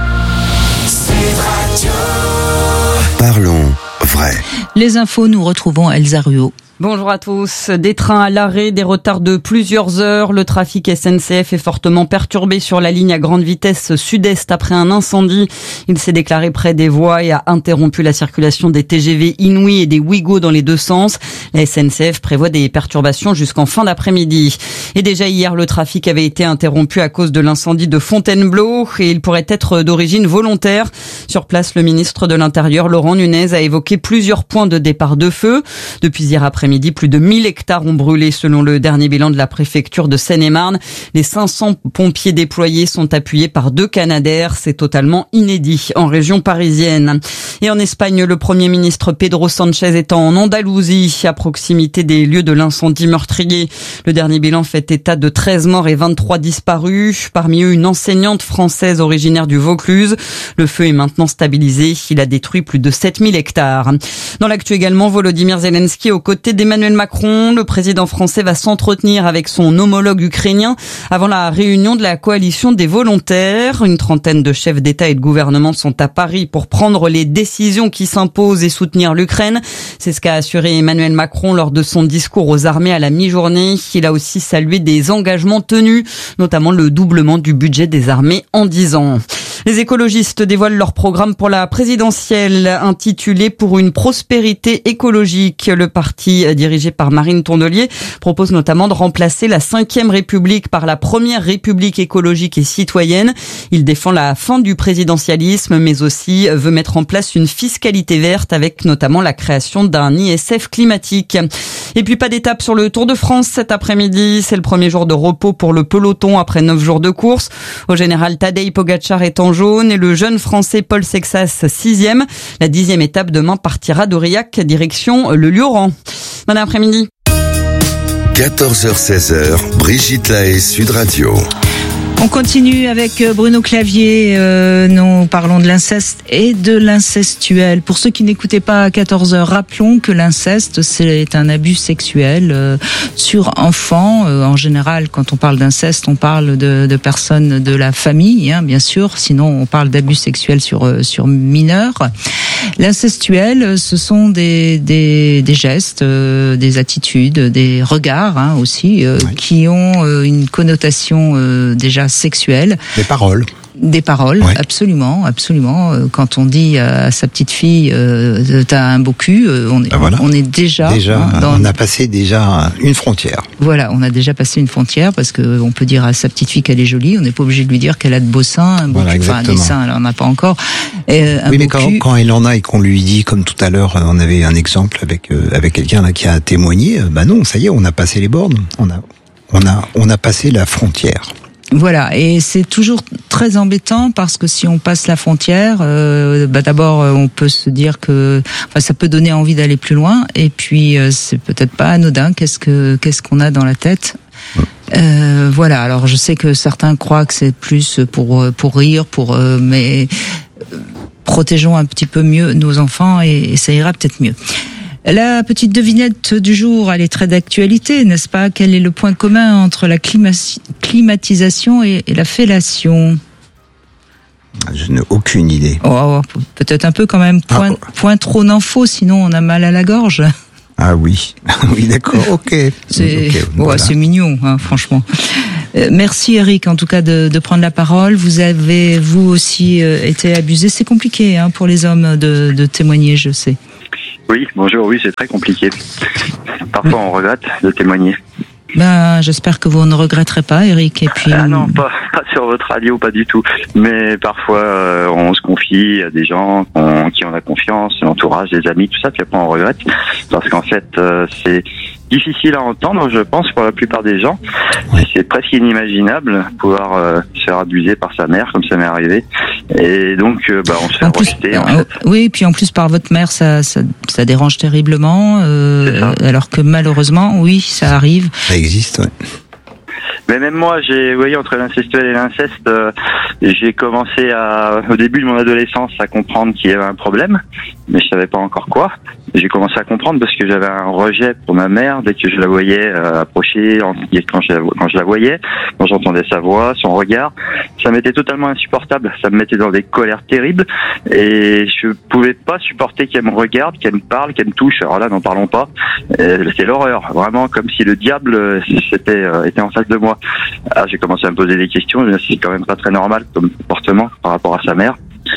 Speaker 18: Parlons vrai.
Speaker 1: Les infos, nous retrouvons Elsa Ruot.
Speaker 24: Bonjour à tous. Des trains à l'arrêt, des retards de plusieurs heures. Le trafic S N C F est fortement perturbé sur la ligne à grande vitesse sud-est après un incendie. Il s'est déclaré près des voies et a interrompu la circulation des T G V Inouï et des Ouigo dans les deux sens. La S N C F prévoit des perturbations jusqu'en fin d'après-midi. Et déjà hier, le trafic avait été interrompu à cause de l'incendie de Fontainebleau et il pourrait être d'origine volontaire. Sur place, le ministre de l'Intérieur, Laurent Nunez, a évoqué plusieurs points de départ de feu. Depuis hier après-midi, plus de mille hectares ont brûlé selon le dernier bilan de la préfecture de Seine-et-Marne. Les cinq cents pompiers déployés sont appuyés par deux Canadair. C'est totalement inédit en région parisienne. Et en Espagne, le Premier ministre Pedro Sanchez est en Andalousie, à proximité des lieux de l'incendie meurtrier. Le dernier bilan fait état de treize morts et vingt-trois disparus. Parmi eux, une enseignante française originaire du Vaucluse. Le feu est maintenant stabilisé. Il a détruit plus de sept mille hectares. Dans l'actu également, Volodymyr Zelensky aux côtés d'Emmanuel Macron. Le président français va s'entretenir avec son homologue ukrainien avant la réunion de la coalition des volontaires. Une trentaine de chefs d'État et de gouvernement sont à Paris pour prendre les décisions qui s'imposent et soutenir l'Ukraine. C'est ce qu'a assuré Emmanuel Macron lors de son discours aux armées à la mi-journée. Il a aussi salué des engagements tenus, notamment le doublement du budget des armées en dix ans. Les écologistes dévoilent leur programme pour la présidentielle intitulé « Pour une prospérité écologique ». Le parti dirigé par Marine Tondelier propose notamment de remplacer la cinquième République par la première République écologique et citoyenne. Il défend la fin du présidentialisme, mais aussi veut mettre en place une fiscalité verte avec notamment la création d'un I S F climatique. Et puis pas d'étape sur le Tour de France cet après-midi. C'est le premier jour de repos pour le peloton après neuf jours de course. Au général, Tadej Pogacar est en jaune et le jeune français Paul Sexas sixième. La dixième étape demain partira d'Aurillac direction le Lioran. Bon après-midi.
Speaker 18: quatorze heures seize, Brigitte Lahaie, Sud Radio.
Speaker 1: On continue avec Bruno Clavier, euh, nous parlons de l'inceste et de l'incestuel. Pour ceux qui n'écoutaient pas à quatorze heures, rappelons que l'inceste, c'est un abus sexuel euh, sur enfants. Euh, en général, quand on parle d'inceste, on parle de, de personnes de la famille, hein, bien sûr, sinon on parle d'abus sexuels sur, euh, sur mineurs. L'incestuel, ce sont des, des, des gestes, euh, des attitudes, des regards hein, aussi, euh, ouais. qui ont euh, une connotation euh, déjà sexuelle.
Speaker 3: Des paroles.
Speaker 1: Des paroles,
Speaker 3: Ouais.
Speaker 1: absolument, absolument. Euh, Quand on dit à sa petite fille, euh, t'as un beau cul, euh, on est,
Speaker 3: Ben voilà.
Speaker 1: on est déjà,
Speaker 3: Déjà,
Speaker 1: hein, dans,
Speaker 3: on a passé déjà une frontière.
Speaker 1: voilà, on a déjà passé une frontière parce que on peut dire à sa petite fille qu'elle est jolie, on n'est pas obligé de lui dire qu'elle a de beaux seins, un beau
Speaker 3: Voilà,
Speaker 1: cul, enfin des
Speaker 3: exactement.
Speaker 1: seins, elle en a pas encore. Et, euh, un
Speaker 3: Oui, mais
Speaker 1: beau
Speaker 3: quand,
Speaker 1: cul,
Speaker 3: quand elle en a et qu'on lui dit, comme tout à l'heure, on avait un exemple avec euh, avec quelqu'un là qui a témoigné, euh, bah non, ça y est, on a passé les bornes, on a on a on a passé la frontière.
Speaker 1: Voilà, et c'est toujours très embêtant parce que si on passe la frontière, euh, bah d'abord euh, on peut se dire que, enfin, ça peut donner envie d'aller plus loin, et puis euh, c'est peut-être pas anodin. Qu'est-ce que qu'est-ce qu'on a dans la tête? Euh, voilà. Alors je sais que certains croient que c'est plus pour pour rire, pour euh, mais euh, protégeons un petit peu mieux nos enfants et, et ça ira peut-être mieux. La petite devinette du jour, elle est très d'actualité, n'est-ce pas? Quel est le point commun entre la clima- climatisation et, et la fellation?
Speaker 3: Je n'ai aucune idée.
Speaker 1: Oh, peut-être un peu quand même. Point,
Speaker 3: Ah.
Speaker 1: point trop n'en faut, sinon on a mal à la gorge.
Speaker 3: Ah oui, oui d'accord, ok.
Speaker 1: C'est
Speaker 3: Ok,
Speaker 1: ouais,
Speaker 3: voilà.
Speaker 1: c'est mignon, hein, franchement. Euh, merci Eric, en tout cas, de, de prendre la parole. Vous avez, vous aussi, euh, été abusé. C'est compliqué hein, pour les hommes de, de témoigner, je sais.
Speaker 10: Oui, bonjour, oui, c'est très compliqué. Parfois, on regrette de témoigner.
Speaker 1: Ben, j'espère que vous ne regretterez pas, Eric. Et puis,
Speaker 10: Ah non, pas, pas sur votre radio, pas du tout. Mais parfois, euh, on se confie à des gens en qui on a confiance, l'entourage, des amis, tout ça, puis après on regrette. Parce qu'en fait, euh, c'est difficile à entendre, je pense, pour la plupart des gens. C'est presque inimaginable pouvoir euh, se faire abuser par sa mère, comme ça m'est arrivé. Et donc, euh, bah, on se fait rejeter. En fait.
Speaker 1: oui, puis en plus par votre mère, ça, ça, ça dérange terriblement. Euh, alors que malheureusement, oui, ça arrive.
Speaker 3: Ça existe, ouais.
Speaker 10: Mais même moi, j'ai, vous voyez, entre l'incestuel et l'inceste, euh, j'ai commencé à, au début de mon adolescence, à comprendre qu'il y avait un problème, mais je savais pas encore quoi. J'ai commencé à comprendre parce que j'avais un rejet pour ma mère dès que je la voyais euh, approcher, en, quand, je, quand je la voyais, quand j'entendais sa voix, son regard, ça m'était totalement insupportable. Ça me mettait dans des colères terribles et je pouvais pas supporter qu'elle me regarde, qu'elle me parle, qu'elle me touche. Alors là, n'en parlons pas. Euh, c'est l'horreur, vraiment comme si le diable euh, c'était, euh, était en face de moi. Ah, j'ai commencé à me poser des questions. C'est quand même pas très normal comme comportement par rapport à sa mère.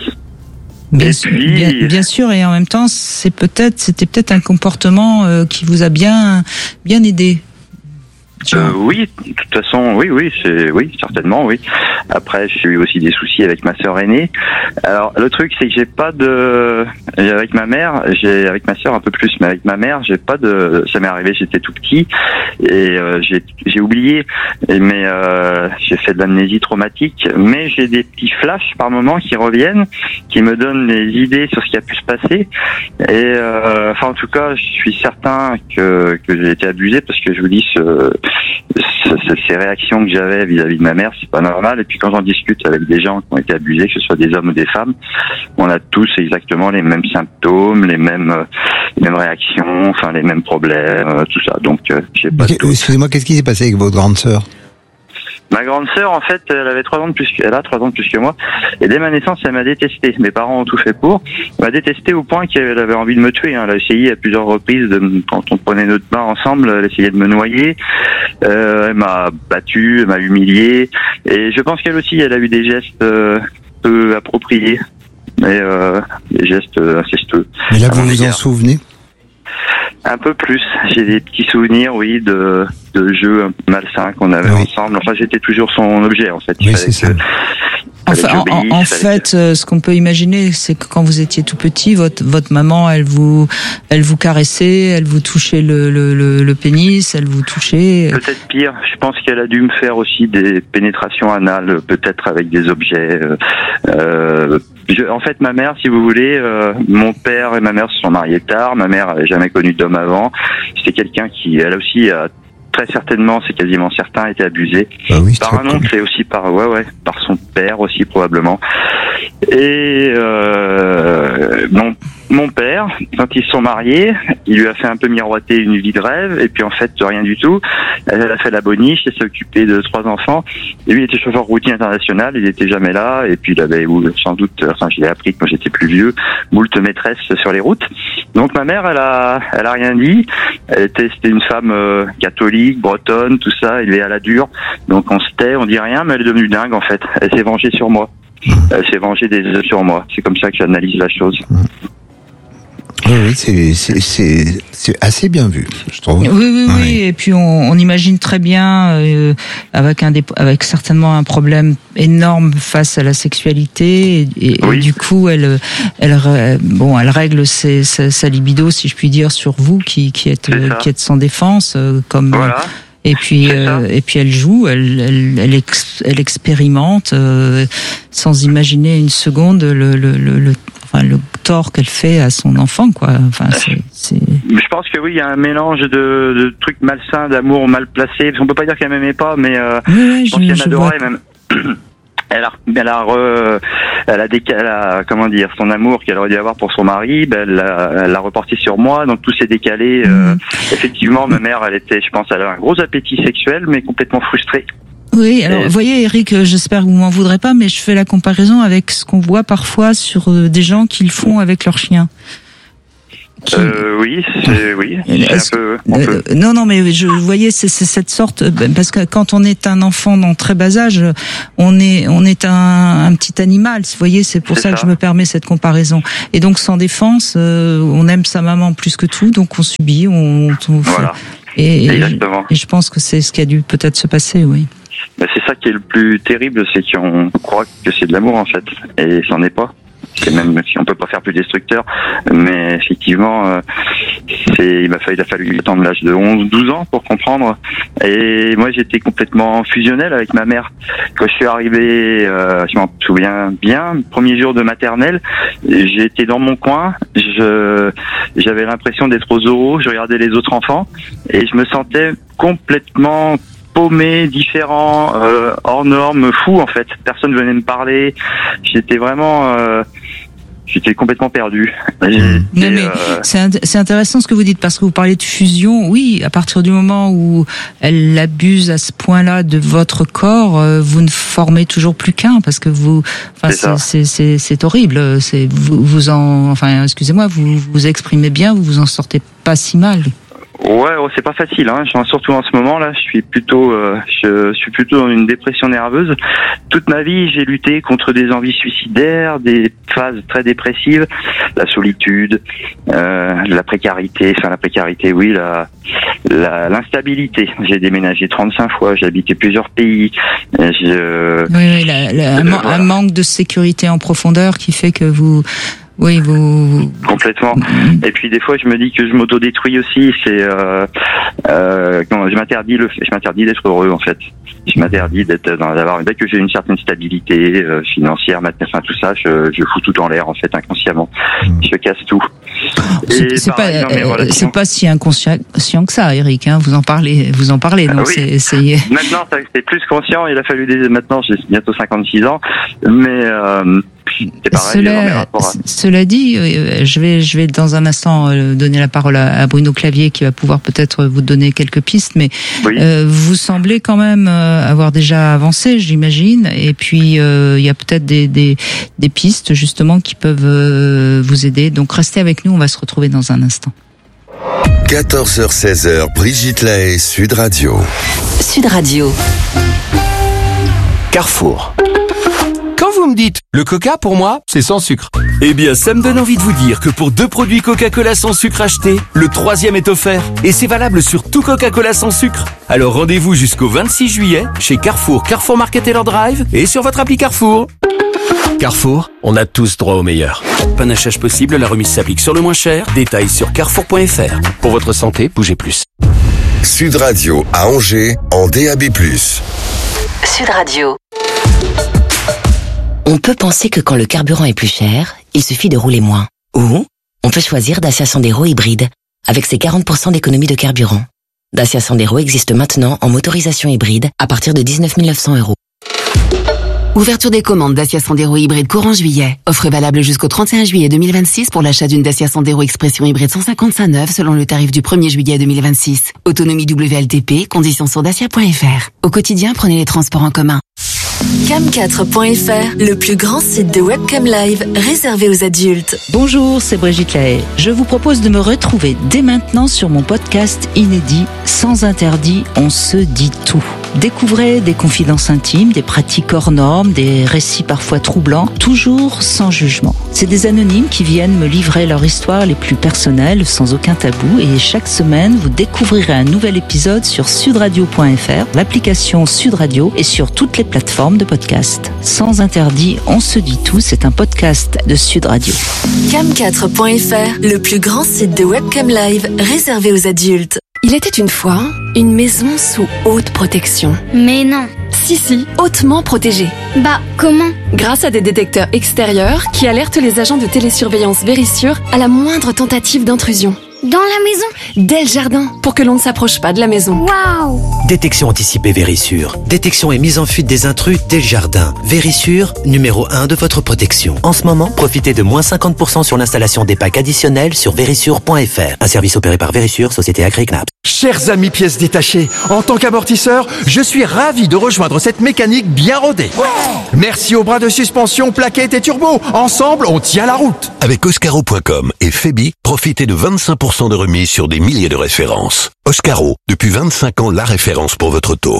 Speaker 1: Bien, sûr, bien, bien sûr, et en même temps, c'est peut-être, c'était peut-être un comportement euh, qui vous a bien, bien aidé.
Speaker 10: Euh, oui, de toute façon, oui, oui, c'est, oui, certainement, oui. Après, j'ai eu aussi des soucis avec ma sœur aînée. Alors, le truc, c'est que j'ai pas de, avec ma mère, j'ai, avec ma sœur un peu plus, mais avec ma mère, j'ai pas de, ça m'est arrivé, j'étais tout petit et euh, j'ai, j'ai oublié, et, mais euh, j'ai fait de l'amnésie traumatique, mais j'ai des petits flashs par moment qui reviennent, qui me donnent des idées sur ce qui a pu se passer. Et euh, enfin, en tout cas, je suis certain que que j'ai été abusé parce que je vous dis ce ces réactions que j'avais vis-à-vis de ma mère, c'est pas normal. Et puis quand j'en discute avec des gens qui ont été abusés, que ce soit des hommes ou des femmes, on a tous exactement les mêmes symptômes, les mêmes, euh, les mêmes réactions, enfin les mêmes problèmes, euh, tout ça. Donc, euh, j'ai pas.
Speaker 3: Okay, excusez-moi, qu'est-ce qui s'est passé avec votre grande sœur?
Speaker 10: Ma grande sœur, en fait, elle avait trois ans de plus que, elle a trois ans de plus que moi. Et dès ma naissance, elle m'a détesté. Mes parents ont tout fait pour. Elle m'a détesté au point qu'elle avait envie de me tuer. Hein. Elle a essayé à plusieurs reprises, de, quand on prenait notre bain ensemble, elle essayait de me noyer. Euh, elle m'a battu, elle m'a humilié. Et je pense qu'elle aussi, elle a eu des gestes euh, peu appropriés. Mais euh, des gestes incestueux.
Speaker 3: Mais là, vous vous en souvenez?
Speaker 10: Un peu plus. J'ai des petits souvenirs, oui, de, de jeux un peu malsains qu'on avait oui. ensemble. Enfin, j'étais toujours son objet, en fait. Il
Speaker 3: oui, c'est ça.
Speaker 10: Que,
Speaker 1: enfin, en, en, en fait, que... ce qu'on peut imaginer, c'est que quand vous étiez tout petit, votre votre maman, elle vous elle vous caressait, elle vous touchait le le le, le pénis, elle vous touchait.
Speaker 10: Peut-être pire. Je pense qu'elle a dû me faire aussi des pénétrations anales, peut-être avec des objets. Euh, je, en fait, ma mère, si vous voulez, euh, mon père et ma mère se sont mariés tard. Ma mère n'avait jamais connu d'homme avant. C'était quelqu'un qui, elle aussi, a très certainement, c'est quasiment certain, été abusé
Speaker 3: bah oui,
Speaker 10: par un oncle et aussi par, ouais, ouais, par son père aussi probablement. Et euh, bon, mon père, quand ils se sont mariés, il lui a fait un peu miroiter une vie de rêve, et puis en fait, rien du tout. Elle a fait la boniche, elle s'est occupée de trois enfants. Et lui, il était chauffeur routier international, il était jamais là, et puis il avait sans doute, enfin, je l'ai appris quand j'étais plus vieux, moult maîtresses sur les routes. Donc ma mère, elle a, elle a rien dit. Elle était, c'était une femme euh, catholique, bretonne, tout ça, élevée à la dure. Donc on se tait, on dit rien, mais elle est devenue dingue en fait. Elle s'est vengée sur moi. Elle s'est vengée des œufs sur moi. C'est comme ça que j'analyse la chose.
Speaker 3: Oui, oui, c'est, c'est, c'est, c'est assez bien vu, je trouve.
Speaker 1: Oui, oui, oui.
Speaker 3: oui.
Speaker 1: Et puis on, on imagine très bien, euh, avec un, dé- avec certainement un problème énorme face à la sexualité, et, et,
Speaker 10: oui.
Speaker 1: et du coup, elle, elle, bon, elle règle ses, sa, sa libido, si je puis dire, sur vous, qui, qui êtes, qui êtes sans défense, euh, comme.
Speaker 10: Voilà.
Speaker 1: Et puis, euh, et puis elle joue, elle, elle, elle, ex, elle expérimente euh, sans imaginer une seconde le, le, le, le, enfin, le tort qu'elle fait à son enfant, quoi. Enfin, c'est, c'est...
Speaker 10: Je pense que oui, il y a un mélange de, de trucs malsains, d'amour mal placé. On peut pas dire qu'elle m'aimait pas, mais euh,
Speaker 1: oui, oui,
Speaker 10: je pense qu'elle m'adorait
Speaker 1: vois.
Speaker 10: même. Elle a, elle a, re, elle a, déca, elle a, comment dire, son amour qu'elle aurait dû avoir pour son mari, ben elle l'a, elle l'a reporté sur moi, donc tout s'est décalé.
Speaker 1: Mmh.
Speaker 10: Euh, effectivement, ma mère, elle était, je pense, elle a un gros appétit sexuel, mais complètement frustrée.
Speaker 1: Oui, alors, vous voyez, Eric, j'espère que vous m'en voudrez pas, mais je fais la comparaison avec ce qu'on voit parfois sur des gens qui le font avec leurs chiens. Qui...
Speaker 10: Euh, oui, c'est, oui, c'est un peu, un peu.
Speaker 1: Euh, non, non, mais je, vous voyez, c'est, c'est cette sorte, parce que quand on est un enfant dans très bas âge, on est, on est un, un petit animal. Vous voyez, c'est pour
Speaker 10: c'est
Speaker 1: ça,
Speaker 10: ça
Speaker 1: que je me permets cette comparaison. Et donc, sans défense, euh, on aime sa maman plus que tout, donc on subit, on, on
Speaker 10: voilà.
Speaker 1: fait, et,
Speaker 10: Exactement.
Speaker 1: Et, et je pense que c'est ce qui a dû peut-être se passer, oui.
Speaker 10: Ben, c'est ça qui est le plus terrible, c'est qu'on croit que c'est de l'amour en fait, et c'en est pas. C'est même si on peut pas faire plus destructeur, mais effectivement, euh, c'est il m'a fallu, il a fallu attendre l'âge de onze, douze ans pour comprendre. Et moi, j'étais complètement fusionnel avec ma mère. Quand je suis arrivé, euh, je m'en souviens bien, premier jour de maternelle, j'étais dans mon coin, je j'avais l'impression d'être aux zoos, je regardais les autres enfants et je me sentais complètement paumé, différent, euh, hors norme, fou en fait. Personne venait me parler. J'étais vraiment, euh, j'étais complètement perdu.
Speaker 1: Non, mais euh... c'est, c'est intéressant ce que vous dites parce que vous parlez de fusion. Oui, à partir du moment où elle abuse à ce point-là de votre corps, euh, vous ne formez toujours plus qu'un parce que vous, enfin, c'est, c'est, c'est, c'est horrible. C'est vous, vous en, enfin, excusez-moi, vous vous exprimez bien, vous vous en sortez pas si mal.
Speaker 10: Ouais, oh, c'est pas facile, hein. Surtout en ce moment là, je suis plutôt, euh, je suis plutôt dans une dépression nerveuse. Toute ma vie, j'ai lutté contre des envies suicidaires, des phases très dépressives, la solitude, euh, la précarité, enfin la précarité, oui, la, la l'instabilité. J'ai déménagé trente-cinq fois, j'ai habité plusieurs pays. Je...
Speaker 1: Oui, oui, la, la, un, voilà. un manque de sécurité en profondeur qui fait que vous Oui, vous...
Speaker 10: Complètement. Et puis des fois, je me dis que je m'autodétruis aussi. C'est, euh, euh, quand je m'interdis le, je m'interdis d'être heureux en fait. Je m'interdis d'être, d'avoir, dès que j'ai une certaine stabilité euh, financière, maintenant, enfin tout ça, je, je fous tout en l'air en fait inconsciemment. Je casse tout.
Speaker 1: C'est, c'est pas, euh, c'est pas si inconscient que ça, Eric. Hein, vous en parlez, vous en parlez. Donc
Speaker 10: ah, oui.
Speaker 1: c'est, c'est...
Speaker 10: Maintenant, c'est plus conscient. Il a fallu des. Maintenant, j'ai bientôt cinquante-six ans, mais. Euh, C'est pareil,
Speaker 1: cela,
Speaker 10: à...
Speaker 1: cela dit, je vais, je vais dans un instant donner la parole à Bruno Clavier qui va pouvoir peut-être vous donner quelques pistes, mais oui. euh, vous semblez quand même avoir déjà avancé, j'imagine, et puis euh, il y a peut-être des, des, des pistes justement qui peuvent euh, vous aider. Donc restez avec nous, on va se retrouver dans un instant.
Speaker 18: quatorze heures seize, Brigitte Lahaie, Sud Radio.
Speaker 9: Sud Radio.
Speaker 11: Carrefour. Quand vous me dites, le coca pour moi, c'est sans sucre. Eh bien, ça me donne envie de vous dire que pour deux produits Coca-Cola sans sucre achetés, le troisième est offert. Et c'est valable sur tout Coca-Cola sans sucre. Alors rendez-vous jusqu'au vingt-six juillet chez Carrefour, Carrefour Market Taylor Drive et sur votre appli Carrefour. Carrefour, on a tous droit au meilleur. Panachage possible, la remise s'applique sur le moins cher. Détails sur carrefour point f r. Pour votre santé, bougez plus.
Speaker 18: Sud Radio à Angers en D A B plus.
Speaker 9: Sud Radio. On peut penser que quand le carburant est plus cher, il suffit de rouler moins. Ou on peut choisir Dacia Sandero hybride avec ses quarante pour cent d'économie de carburant. Dacia Sandero existe maintenant en motorisation hybride à partir de dix-neuf mille neuf cents euros.
Speaker 12: Ouverture des commandes Dacia Sandero hybride courant juillet. Offre valable jusqu'au trente et un juillet deux mille vingt-six pour l'achat d'une Dacia Sandero Expression hybride cent cinquante-cinq neuve selon le tarif du premier juillet deux mille vingt-six. Autonomie W L T P, conditions sur dacia point f r. Au quotidien, prenez les transports en commun.
Speaker 22: cam quatre point f r, le plus grand site de webcam live réservé aux adultes.
Speaker 1: Bonjour, c'est Brigitte Lahaye. Je vous propose de me retrouver dès maintenant sur mon podcast inédit Sans interdit, on se dit tout. Découvrez des confidences intimes, des pratiques hors normes, des récits parfois troublants, toujours sans jugement. C'est des anonymes qui viennent me livrer leur histoire les plus personnelles, sans aucun tabou, et chaque semaine, vous découvrirez un nouvel épisode sur sud radio point f r, l'application Sud Radio et sur toutes les plateformes de podcast. Sans interdit, on se dit tout, c'est un podcast de Sud Radio.
Speaker 22: cam quatre point f r, le plus grand site de webcam live réservé aux adultes.
Speaker 13: Il était une fois une maison sous haute protection.
Speaker 17: Mais non.
Speaker 13: Si, si, hautement protégée.
Speaker 17: Bah, comment?
Speaker 13: Grâce à des détecteurs extérieurs qui alertent les agents de télésurveillance Vérissure à la moindre tentative d'intrusion.
Speaker 17: Dans la maison?
Speaker 13: Dès le jardin, pour que l'on ne s'approche pas de la maison.
Speaker 17: Waouh!
Speaker 14: Détection anticipée Vérissure. Détection et mise en fuite des intrus dès le jardin. Vérissure, numéro un de votre protection. En ce moment, profitez de moins cinquante pour cent sur l'installation des packs additionnels sur vérissure point f r. Un service opéré par Vérissure, société Agricnaps.
Speaker 15: Chers amis pièces détachées, en tant qu'amortisseur, je suis ravi de rejoindre cette mécanique bien rodée. Ouais. Merci aux bras de suspension, plaquettes et turbo. Ensemble, on tient la route.
Speaker 4: Avec Oscaro point com et Febi, profitez de vingt-cinq pour cent de remise sur des milliers de références. Oscaro, depuis vingt-cinq ans, la référence pour votre auto.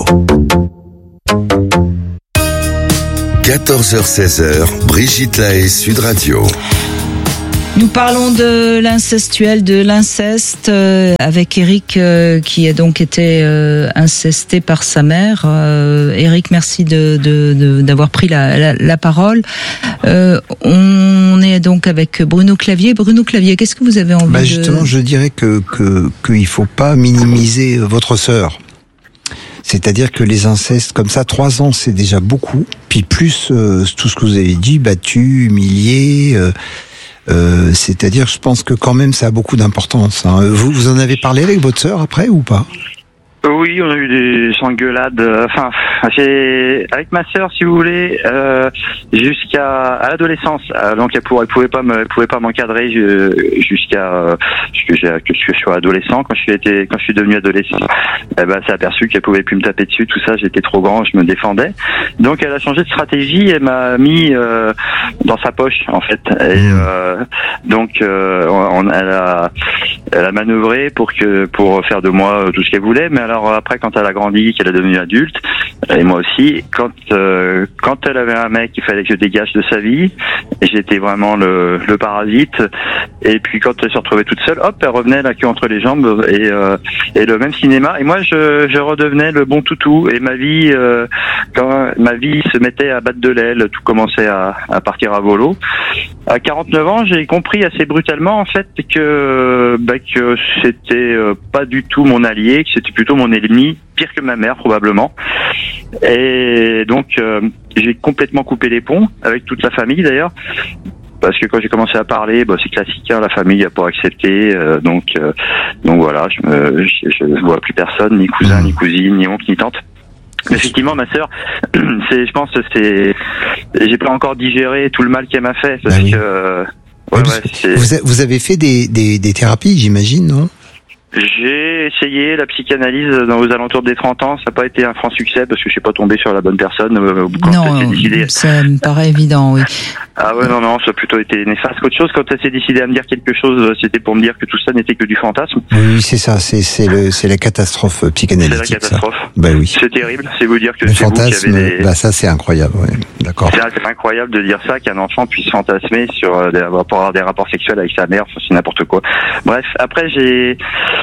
Speaker 18: quatorze heures seize, Brigitte Lahaye, Sud Radio.
Speaker 1: Nous parlons de l'incestuel, de l'inceste, euh, avec Eric euh, qui a donc été euh, incesté par sa mère. Euh, Eric, merci de, de, de, d'avoir pris la, la, la parole. Euh, on est donc avec Bruno Clavier. Bruno Clavier, qu'est-ce que vous avez envie
Speaker 3: bah
Speaker 1: de...
Speaker 3: Justement, je dirais que que qu'il faut pas minimiser votre sœur. C'est-à-dire que les incestes comme ça, trois ans, c'est déjà beaucoup. Puis plus euh, tout ce que vous avez dit, battu, humilié... Euh, Euh, c'est-à-dire, je pense que quand même, ça a beaucoup d'importance. Hein. Vous, vous en avez parlé avec votre sœur après ou pas ?
Speaker 10: Oui, on a eu des engueulades. Enfin, j'ai avec ma sœur, si vous voulez, euh, jusqu'à à l'adolescence. Donc, elle pouvait, elle pouvait pas me, elle pouvait pas m'encadrer jusqu'à que, j'ai, que je sois adolescent. Quand je suis été, quand je suis devenu adolescent, elle ben, s'est aperçue qu'elle pouvait plus me taper dessus. Tout ça, j'étais trop grand, je me défendais. Donc, elle a changé de stratégie. Elle m'a mis euh, dans sa poche, en fait. Et euh, donc, euh, on, elle a, elle a manœuvré pour que, pour faire de moi tout ce qu'elle voulait. Mais alors après, quand elle a grandi, qu'elle est devenue adulte, et moi aussi, quand euh, quand elle avait un mec, il fallait que je dégage de sa vie. Et j'étais vraiment le, le parasite. Et puis quand elle se retrouvait toute seule, hop, elle revenait la queue entre les jambes et euh, et le même cinéma. Et moi, je je redevenais le bon toutou. Et ma vie, euh, quand ma vie se mettait à battre de l'aile, tout commençait à, à partir à volo. À quarante-neuf ans, j'ai compris assez brutalement en fait que bah, que c'était euh, pas du tout mon allié, que c'était plutôt mon ennemi, pire que ma mère probablement. Et donc euh, j'ai complètement coupé les ponts avec toute la famille d'ailleurs. Parce que quand j'ai commencé à parler, bah, c'est classique, hein, la famille n'a pas accepté, euh, donc euh, donc voilà, je me je, je vois plus personne, ni cousin, ni cousine, ni oncle, ni tante. Effectivement, ma sœur, c'est, je pense, que c'est, j'ai pas encore digéré tout le mal qu'elle m'a fait, parce bah oui. que, euh, ouais,
Speaker 3: oui,
Speaker 10: ouais, c'est...
Speaker 3: vous, a, vous avez fait des, des, des thérapies, j'imagine, non ?
Speaker 10: J'ai essayé la psychanalyse dans aux alentours des trente ans, ça n'a pas été un franc succès parce que je suis pas tombé sur la bonne personne. Quand
Speaker 1: non,
Speaker 10: elle s'est décidée...
Speaker 1: ça me paraît évident, oui.
Speaker 10: Ah ouais, non, non, ça a plutôt été néfaste qu'autre chose. Quand elle s'est décidée à me dire quelque chose, c'était pour me dire que tout ça n'était que du fantasme.
Speaker 3: Oui, c'est ça, c'est, c'est, le, c'est la catastrophe psychanalytique.
Speaker 10: C'est la catastrophe.
Speaker 3: Ça. Bah oui.
Speaker 10: C'est terrible, c'est vous dire que
Speaker 3: le
Speaker 10: c'est
Speaker 3: fantasme,
Speaker 10: vous qui avez des...
Speaker 3: bah ça c'est incroyable, ouais. D'accord.
Speaker 10: C'est, c'est incroyable de dire ça, qu'un enfant puisse fantasmer sur euh, des, pour avoir des rapports sexuels avec sa mère, c'est n'importe quoi. Bref, après j'ai...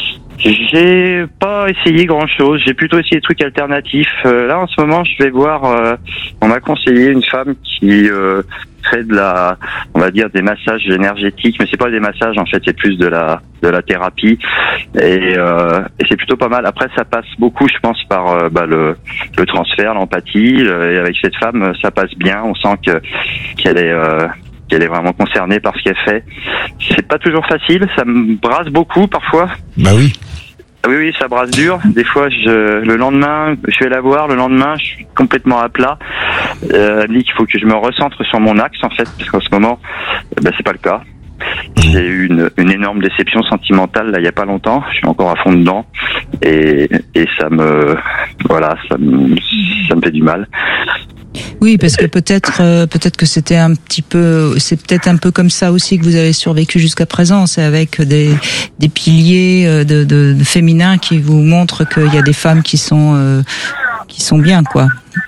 Speaker 10: J'ai pas essayé grand chose, j'ai plutôt essayé des trucs alternatifs. Euh, là en ce moment je vais voir, euh, on m'a conseillé une femme qui euh, fait de la, on va dire des massages énergétiques, mais c'est pas des massages en fait, c'est plus de la de la thérapie et, euh, et c'est plutôt pas mal. Après ça passe beaucoup, je pense, par euh, bah, le, le transfert, l'empathie. Et avec cette femme ça passe bien, on sent que qu'elle est euh, qu'elle est vraiment concernée par ce qu'elle fait. C'est pas toujours facile, ça me brasse beaucoup parfois.
Speaker 3: Bah oui.
Speaker 10: Oui, oui, ça brasse dur. Des fois, je, le lendemain, je vais la voir. Le lendemain, je suis complètement à plat. Euh, elle me dit qu'il faut que je me recentre sur mon axe, en fait, parce qu'en ce moment, ben, c'est pas le cas. J'ai eu une, une énorme déception sentimentale là il y a pas longtemps. Je suis encore à fond dedans et, et ça me, voilà, ça me, ça me fait du mal.
Speaker 1: Oui, parce que peut-être, euh, peut-être que c'était un petit peu, c'est peut-être un peu comme ça aussi que vous avez survécu jusqu'à présent. C'est avec des des piliers de, de, de féminins qui vous montrent qu'il y a des femmes qui sont euh, qui sont bien, quoi.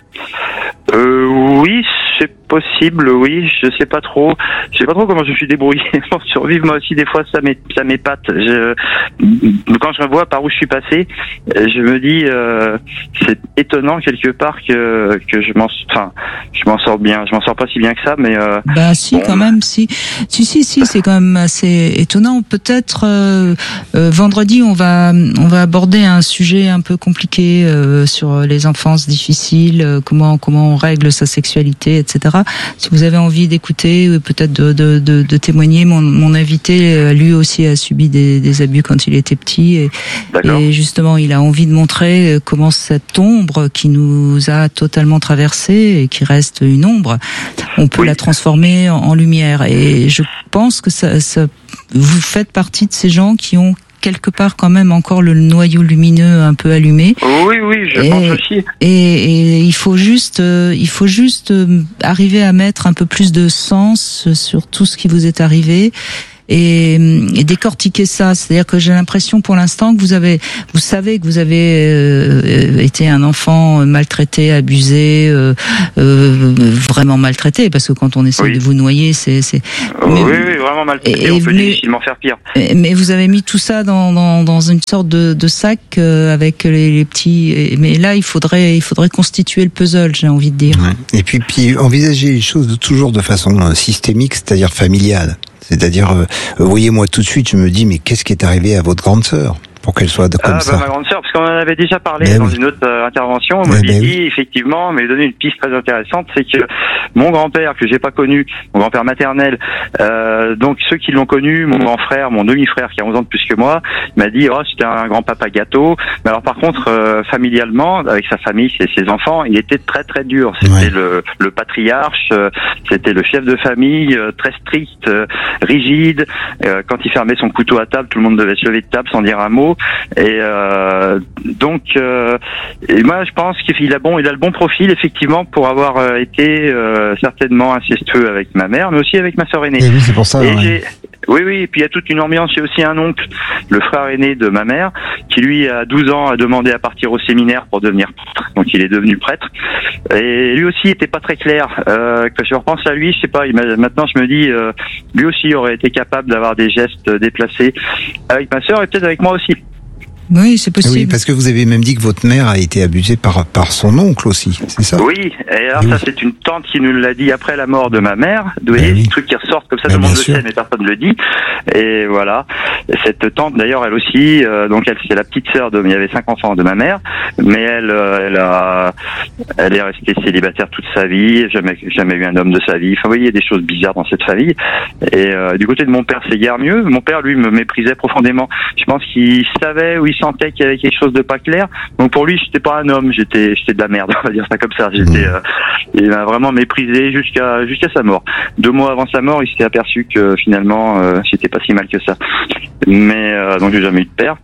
Speaker 10: Euh, oui, c'est possible, oui, je sais pas trop, je sais pas trop comment je me suis débrouillé pour survivre. Moi aussi, des fois, ça m'é, ça m'épate. Je, quand je revois par où je suis passé, je me dis, euh, c'est étonnant quelque part que que je m'en, enfin, je m'en sors bien. Je m'en sors pas si bien que ça, mais. Euh,
Speaker 1: bah si,
Speaker 10: bon.
Speaker 1: quand même, si, si, si, si, c'est quand même assez étonnant. Peut-être euh, euh, vendredi, on va on va aborder un sujet un peu compliqué euh, sur les enfances difficiles, euh, comment comment on règle sa sexualité, et cetera. Si vous avez envie d'écouter, peut-être de, de, de, de témoigner, mon, mon invité, lui aussi a subi des, des abus quand il était petit, et, et justement, il a envie de montrer comment cette ombre qui nous a totalement traversé et qui reste une ombre, on peut oui. la transformer en, en lumière. Et je pense que ça, ça, vous faites partie de ces gens qui ont quelque part quand même encore le noyau lumineux un peu allumé.
Speaker 10: Oui, oui, je
Speaker 1: et,
Speaker 10: pense aussi.
Speaker 1: Et, et il faut juste, euh, il faut juste euh, arriver à mettre un peu plus de sens sur tout ce qui vous est arrivé. Et, et décortiquer ça, c'est-à-dire que j'ai l'impression pour l'instant que vous avez, vous savez que vous avez euh, été un enfant maltraité, abusé, euh, euh, vraiment maltraité, parce que quand on essaie oui. de vous noyer, c'est, c'est.
Speaker 10: Mais, oui, oui, vraiment maltraité. Et, on peut mais, difficilement faire pire.
Speaker 1: Mais vous avez mis tout ça dans dans, dans une sorte de, de sac euh, avec les, les petits. Mais là, il faudrait, il faudrait constituer le puzzle, j'ai envie de dire.
Speaker 3: Ouais. Et puis, puis envisager les choses de, toujours de façon systémique, c'est-à-dire familiale. C'est-à-dire, euh, vous voyez, moi tout de suite, je me dis, mais qu'est-ce qui est arrivé à votre grande sœur pour qu'elle soit de, comme
Speaker 10: ah,
Speaker 3: ça
Speaker 10: bah, ma grande sœur, parce qu'on en avait déjà parlé
Speaker 3: mais
Speaker 10: dans
Speaker 3: oui.
Speaker 10: une autre euh, intervention, on m'avait dit, oui. effectivement, mais donné une piste très intéressante, c'est que mon grand-père, que j'ai pas connu, mon grand-père maternel, euh, donc ceux qui l'ont connu, mon grand frère, mon demi-frère qui a onze ans de plus que moi, m'a dit, oh, c'était un grand-papa gâteau, mais alors par contre, euh, familialement, avec sa famille, ses, ses enfants, il était très très dur, c'était ouais. le, le patriarche, euh, c'était le chef de famille, euh, très strict, euh, rigide, euh, quand il fermait son couteau à table, tout le monde devait se lever de table sans dire un mot, et euh, donc euh, et moi je pense qu'il a bon il a le bon profil effectivement pour avoir euh, été euh, certainement incestueux avec ma mère mais aussi avec ma sœur aînée.
Speaker 3: Et oui, c'est pour ça.
Speaker 10: Et
Speaker 3: ouais.
Speaker 10: j'ai, oui oui et puis il y a toute une ambiance. J'ai aussi un oncle, le frère aîné de ma mère, qui lui à douze ans a demandé à partir au séminaire pour devenir prêtre, donc il est devenu prêtre et lui aussi était pas très clair. Euh, quand je repense à lui, je sais pas, il maintenant je me dis euh, lui aussi aurait été capable d'avoir des gestes déplacés avec ma sœur et peut-être avec moi aussi.
Speaker 1: Oui, c'est possible.
Speaker 3: Oui, parce que vous avez même dit que votre mère a été abusée par par son oncle aussi, c'est ça?
Speaker 10: Oui, et alors
Speaker 3: oui.
Speaker 10: ça c'est une tante qui nous l'a dit après la mort de ma mère. Vous voyez,
Speaker 3: oui.
Speaker 10: des trucs qui ressortent comme ça,
Speaker 3: ben,
Speaker 10: tout le monde le
Speaker 3: sûr.
Speaker 10: sait, mais personne ne le dit. Et voilà, cette tante d'ailleurs, elle aussi, euh, donc elle c'est la petite sœur de, il y avait cinq enfants de ma mère, mais elle, euh, elle a, elle est restée célibataire toute sa vie, jamais jamais eu un homme de sa vie. Enfin, vous voyez, il y a des choses bizarres dans cette famille. Et euh, du côté de mon père, c'est guère mieux. Mon père, lui, me méprisait profondément. Je pense qu'il savait ou il sentait qu'il y avait quelque chose de pas clair. Donc pour lui, j'étais pas un homme, j'étais j'étais de la merde, on va dire ça comme ça. J'étais euh, il m'a vraiment méprisé jusqu'à jusqu'à sa mort. Deux mois avant sa mort, il s'était aperçu que finalement euh, j'étais pas si mal que ça. Mais euh, donc j'ai jamais eu de père.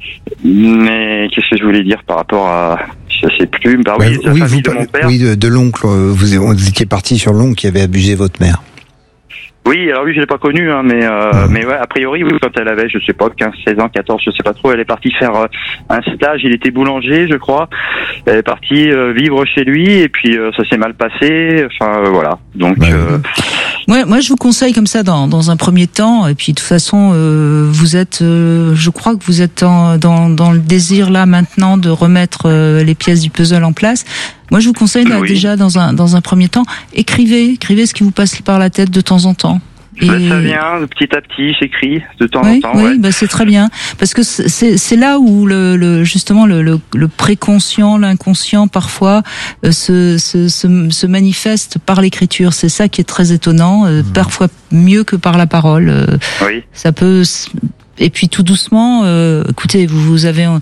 Speaker 10: Mais qu'est-ce que je voulais dire par rapport à je sais plus, bah oui,
Speaker 3: bah,
Speaker 10: la
Speaker 3: oui,
Speaker 10: famille
Speaker 3: vous,
Speaker 10: de mon père.
Speaker 3: Oui, de, de l'oncle, vous, vous étiez parti sur l'oncle qui avait abusé votre mère.
Speaker 10: Oui, alors oui, je l'ai pas connue, hein, mais euh, mais ouais, a priori, oui, quand elle avait, je sais pas, quinze, seize ans, quatorze, je sais pas trop, elle est partie faire euh, un stage. Il était boulanger, je crois. Elle est partie euh, vivre chez lui, et puis euh, ça s'est mal passé. Enfin, euh, voilà. Donc.
Speaker 3: Bah,
Speaker 10: euh,
Speaker 1: moi, moi, je vous conseille comme ça dans dans un premier temps, et puis de toute façon, euh, vous êtes, euh, je crois que vous êtes en, dans dans le désir là maintenant de remettre euh, les pièces du puzzle en place. Moi, je vous conseille là, oui. déjà dans un dans un premier temps, écrivez, écrivez ce qui vous passe par la tête de temps en temps.
Speaker 10: Et... Ben, ça vient de petit à petit, j'écris de temps
Speaker 1: oui,
Speaker 10: en temps.
Speaker 1: Oui,
Speaker 10: ouais.
Speaker 1: ben c'est très bien parce que c'est c'est là où le, le justement le, le le préconscient, l'inconscient parfois euh, se, se se se manifeste par l'écriture. C'est ça qui est très étonnant, euh, mmh. parfois mieux que par la parole. Euh,
Speaker 10: oui.
Speaker 1: Ça peut. Et puis tout doucement, euh, écoutez, vous, vous avez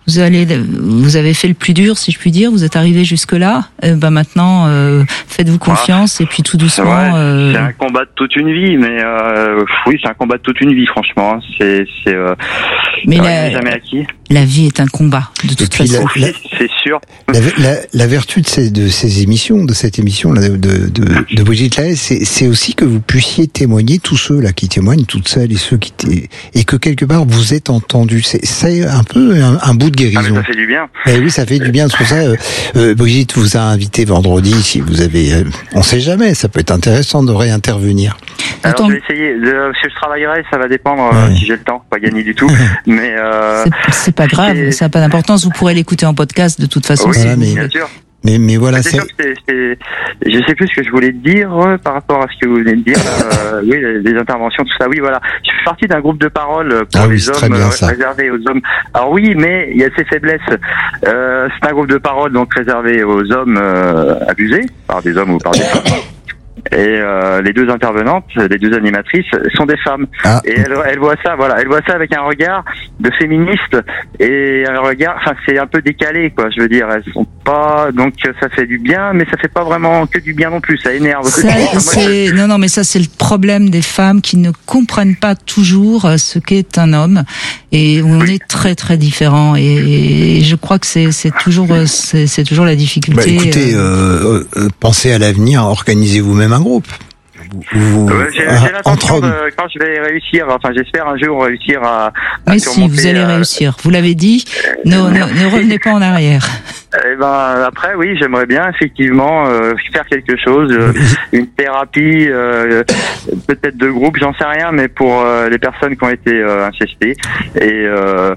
Speaker 1: vous allez, vous avez fait le plus dur, si je puis dire. Vous êtes arrivé jusque là. Euh, bah maintenant, euh, faites-vous confiance
Speaker 10: ah,
Speaker 1: et puis tout doucement.
Speaker 10: Ouais,
Speaker 1: euh...
Speaker 10: C'est un combat de toute une vie, mais euh, oui, c'est un combat de toute une vie, franchement. C'est, c'est, euh,
Speaker 1: mais
Speaker 10: c'est
Speaker 1: la,
Speaker 10: jamais acquis.
Speaker 1: La vie est un combat, de toute façon.
Speaker 10: La, la, c'est sûr.
Speaker 3: La, la, la vertu de ces, de ces émissions, de cette émission là, de, de, de, de Brigitte Lahaie, c'est, c'est aussi que vous puissiez témoigner, tous ceux là qui témoignent, toutes celles et ceux qui t... et que quelque part vous êtes entendus. C'est, c'est un peu un, un bout de guérison.
Speaker 10: Ah, mais ça fait du bien.
Speaker 3: Eh oui, ça fait du bien. C'est pour ça, euh, euh, Brigitte vous a invité vendredi. Si vous avez, euh, on sait jamais, ça peut être intéressant de réintervenir.
Speaker 10: Alors Attends. je vais essayer. De, si je travaillerai, ça va dépendre ouais. euh, si j'ai le temps. Pas gagner du tout, mais euh,
Speaker 1: c'est, c'est pas grave. C'est... Ça n'a pas d'importance. Vous pourrez l'écouter en podcast de toute façon.
Speaker 10: Oui,
Speaker 1: voilà,
Speaker 10: mais... bien sûr.
Speaker 3: Mais, mais voilà,
Speaker 10: c'est,
Speaker 3: c'est...
Speaker 10: Sûr que c'est, c'est... Je sais plus ce que je voulais dire euh, par rapport à ce que vous venez de dire. euh, oui, les, les interventions, tout ça. Oui, voilà. Je fais partie d'un groupe de parole pour ah oui, les hommes euh, réservé aux hommes. Alors oui, mais il y a ses faiblesses. Euh, c'est un groupe de parole donc réservé aux hommes euh, abusés par des hommes ou par des femmes. Et euh, les deux intervenantes, les deux animatrices, sont des femmes. Ah. Et elles, elles voient ça, voilà, elles voient ça avec un regard de féministe et un regard, enfin c'est un peu décalé, quoi. Je veux dire, elles sont pas, donc ça fait du bien, mais ça fait pas vraiment que du bien non plus. Ça énerve.
Speaker 1: Ça, c'est... Non, non, mais ça c'est le problème des femmes qui ne comprennent pas toujours ce qu'est un homme et on oui. est très très différents. Et, et je crois que c'est, c'est toujours, c'est, c'est toujours la difficulté.
Speaker 3: Bah, écoutez, euh, euh, pensez à l'avenir, organisez vous-même un groupe.
Speaker 10: Vous, ouais, j'ai, j'ai l'intention de, quand je vais réussir, enfin j'espère un jour réussir à, à
Speaker 1: oui, si, vous allez euh, réussir. Vous l'avez dit, euh, ne, ne, ne revenez pas en arrière.
Speaker 10: Eh ben après oui, j'aimerais bien effectivement euh, faire quelque chose, euh, une thérapie, euh, peut-être de groupe, j'en sais rien, mais pour euh, les personnes qui ont été euh, incestées et euh,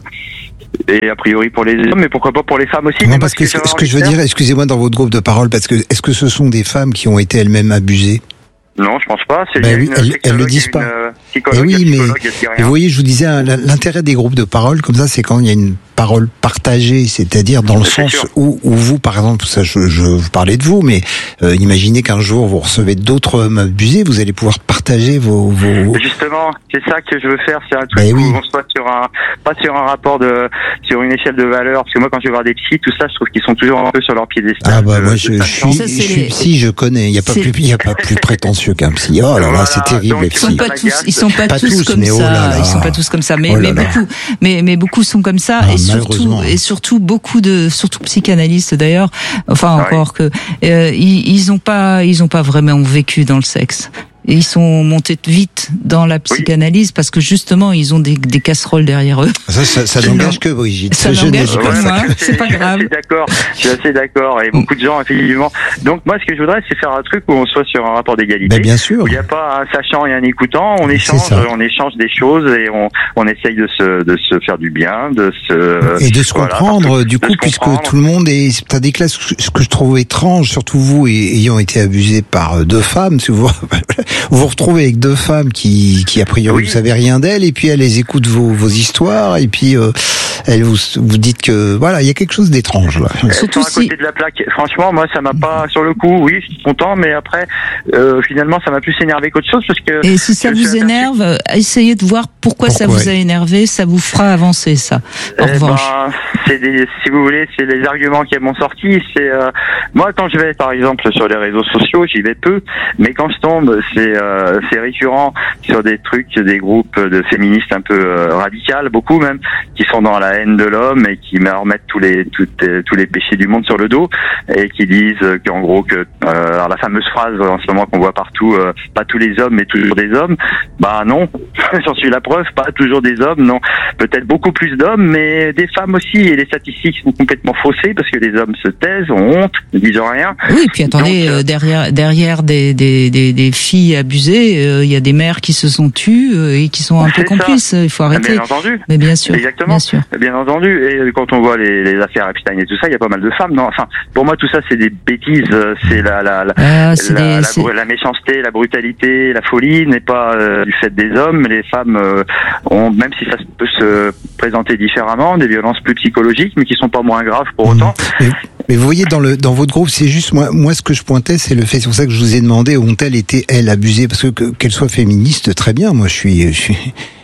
Speaker 10: et a priori pour les hommes, mais pourquoi pas pour les femmes aussi.
Speaker 3: Non, parce que, que ce que je veux dire, excusez-moi, dans votre groupe de parole, parce que est-ce que ce sont des femmes qui ont été elles-mêmes abusées?
Speaker 10: Non, je pense pas. C'est
Speaker 3: ben oui,
Speaker 10: une
Speaker 3: elles, elles le disent pas.
Speaker 10: Une
Speaker 3: et oui, mais vous voyez, je vous disais, l'intérêt des groupes de parole comme ça, c'est quand il y a une parole partagée, c'est-à-dire dans le c'est sens où, où vous, par exemple, ça, je, je vous parlais de vous, mais euh, imaginez qu'un jour vous recevez d'autres hommes abusés, vous allez pouvoir partager vos, vos...
Speaker 10: Justement, c'est ça que je veux faire, c'est un truc
Speaker 3: ben
Speaker 10: où
Speaker 3: oui.
Speaker 10: on soit sur un, pas sur un rapport de, sur une échelle de valeur, parce que moi quand je vais voir des psys, tout ça, je trouve qu'ils sont toujours un peu sur leur piédestal.
Speaker 3: Ah bah de, moi je, je suis, ça, je suis psy, je connais, il y a pas c'est... plus, il y a pas plus prétentieux qu'un psy. Oh là là, voilà, c'est terrible
Speaker 10: donc,
Speaker 3: les psys.
Speaker 1: Ils sont pas tous, ils sont pas, pas tous, tous comme ça.
Speaker 3: Oh là là.
Speaker 1: Ils sont pas tous comme ça, mais,
Speaker 3: oh
Speaker 1: mais beaucoup, mais, mais beaucoup sont comme ça,
Speaker 3: ah,
Speaker 1: et surtout, et surtout beaucoup de, surtout psychanalystes d'ailleurs. Enfin ah, encore oui. que euh, ils, ils ont pas, ils ont pas vraiment vécu dans le sexe. Et ils sont montés vite dans la psychanalyse oui. parce que justement ils ont des, des casseroles derrière eux.
Speaker 3: Ça, ça, ça n'engage que Brigitte.
Speaker 1: Ça
Speaker 3: je
Speaker 1: n'engage que
Speaker 10: ouais,
Speaker 1: moi. C'est pas grave.
Speaker 10: Je suis assez d'accord. Je suis assez d'accord. Et beaucoup de gens effectivement. Donc moi, ce que je voudrais, c'est faire un truc où on soit sur un rapport d'égalité.
Speaker 3: Ben, bien sûr.
Speaker 10: Où il n'y a pas un sachant et un écoutant. On échange, on échange des choses et on, on essaye de se, de se faire du bien, de se
Speaker 3: et de se
Speaker 10: voilà,
Speaker 3: comprendre.
Speaker 10: de,
Speaker 3: du coup,
Speaker 10: de
Speaker 3: puisque
Speaker 10: comprendre.
Speaker 3: tout le monde est, t'as des classes. Ce que je trouve étrange, surtout vous ayant été abusé par deux femmes, si vous vous vous retrouvez avec deux femmes qui, qui a priori oui. vous savez rien d'elles, et puis elles les écoutent vos, vos histoires, et puis euh, elles vous, vous dites que voilà, il y a quelque chose d'étrange là.
Speaker 10: Elles Surtout sont à côté si... de la plaque. Franchement, moi, ça m'a pas sur le coup. Oui, je suis content, mais après, euh, finalement, ça m'a plus énervé qu'autre chose parce que.
Speaker 1: Et si ça vous énerve, aperçu... essayez de voir pourquoi, pourquoi ça vous a énervé. Ça vous fera avancer, ça. En
Speaker 10: eh
Speaker 1: revanche.
Speaker 10: Ben, c'est des, si vous voulez, c'est les arguments qui m'ont sorti. C'est euh, moi quand je vais, par exemple, sur les réseaux sociaux, j'y vais peu, mais quand je tombe, c'est euh, c'est récurrent sur des trucs, des groupes de féministes un peu euh, radicales, beaucoup même, qui sont dans la haine de l'homme et qui me remettent tous les tous, tous les péchés du monde sur le dos et qui disent qu'en gros que euh, alors la fameuse phrase en ce moment qu'on voit partout, euh, pas tous les hommes mais toujours des hommes. Bah non, j'en suis la preuve, pas toujours des hommes, non, peut-être beaucoup plus d'hommes, mais des femmes aussi. Et les statistiques sont complètement faussées parce que les hommes se taisent, ont honte, ne disent rien.
Speaker 1: Oui, puis attendez, Donc, euh, derrière derrière des des des, des filles abusées, il euh, y a des mères qui se sont tues euh, et qui sont un peu complices. Ça. Il faut arrêter.
Speaker 10: Bien entendu.
Speaker 1: Mais bien sûr.
Speaker 10: Exactement.
Speaker 1: Bien sûr.
Speaker 10: Bien entendu. Et quand on voit les, les affaires Epstein et tout ça, il y a pas mal de femmes. Non, enfin, pour moi, tout ça, c'est des bêtises. C'est la la la,
Speaker 1: ah, c'est
Speaker 10: la,
Speaker 1: des,
Speaker 10: la,
Speaker 1: c'est...
Speaker 10: la méchanceté, la brutalité, la folie n'est pas euh, du fait des hommes. Les femmes euh, ont, même si ça peut se présenter différemment, des violences plus psychologiques, mais qui sont pas moins graves pour autant.
Speaker 3: Mais, mais vous voyez, dans le dans votre groupe, c'est juste moi, moi ce que je pointais, c'est le fait. C'est pour ça que je vous ai demandé ont-elles été elles abusées, parce que, que qu'elles soient féministes, très bien. Moi, je suis, je suis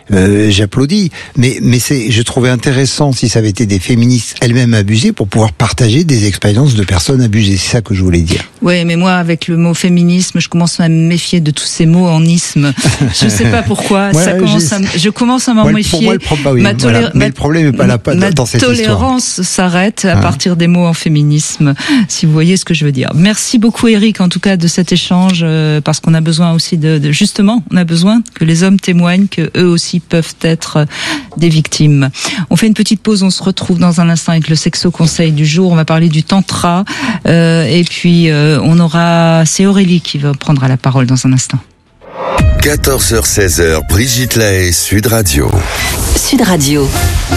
Speaker 3: euh, j'applaudis. Mais mais c'est, je trouvais intéressant si ça avait été des féministes elles-mêmes abusées pour pouvoir partager des expériences de personnes abusées. C'est ça que je voulais dire.
Speaker 1: Oui, mais moi, avec le mot féminisme, je commence à me méfier de tous ces mots en isme. Je sais pas pourquoi.
Speaker 3: Ouais,
Speaker 1: ça commence à, je commence à m'en
Speaker 3: moi,
Speaker 1: méfier.
Speaker 3: Pour moi, le pro- bah oui,
Speaker 1: ma
Speaker 3: voilà.
Speaker 1: tolé-
Speaker 3: Mais
Speaker 1: ma-
Speaker 3: le problème n'est pas là pas
Speaker 1: ma
Speaker 3: dans cette histoire.
Speaker 1: Ma tolérance s'arrête à
Speaker 3: Hein.
Speaker 1: partir des mots en féminisme, si vous voyez ce que je veux dire. Merci beaucoup, Eric, en tout cas, de cet échange, euh, parce qu'on a besoin aussi de, de, justement, on a besoin que les hommes témoignent que eux aussi peuvent être des victimes. On fait une petite pause, on se retrouve dans un instant avec le sexo conseil du jour. On va parler du tantra, euh, et puis euh, on aura, c'est Aurélie qui va prendre la parole dans un instant.
Speaker 18: quatorze heures seize heures, Brigitte Lahaye, Sud Radio.
Speaker 22: Sud Radio.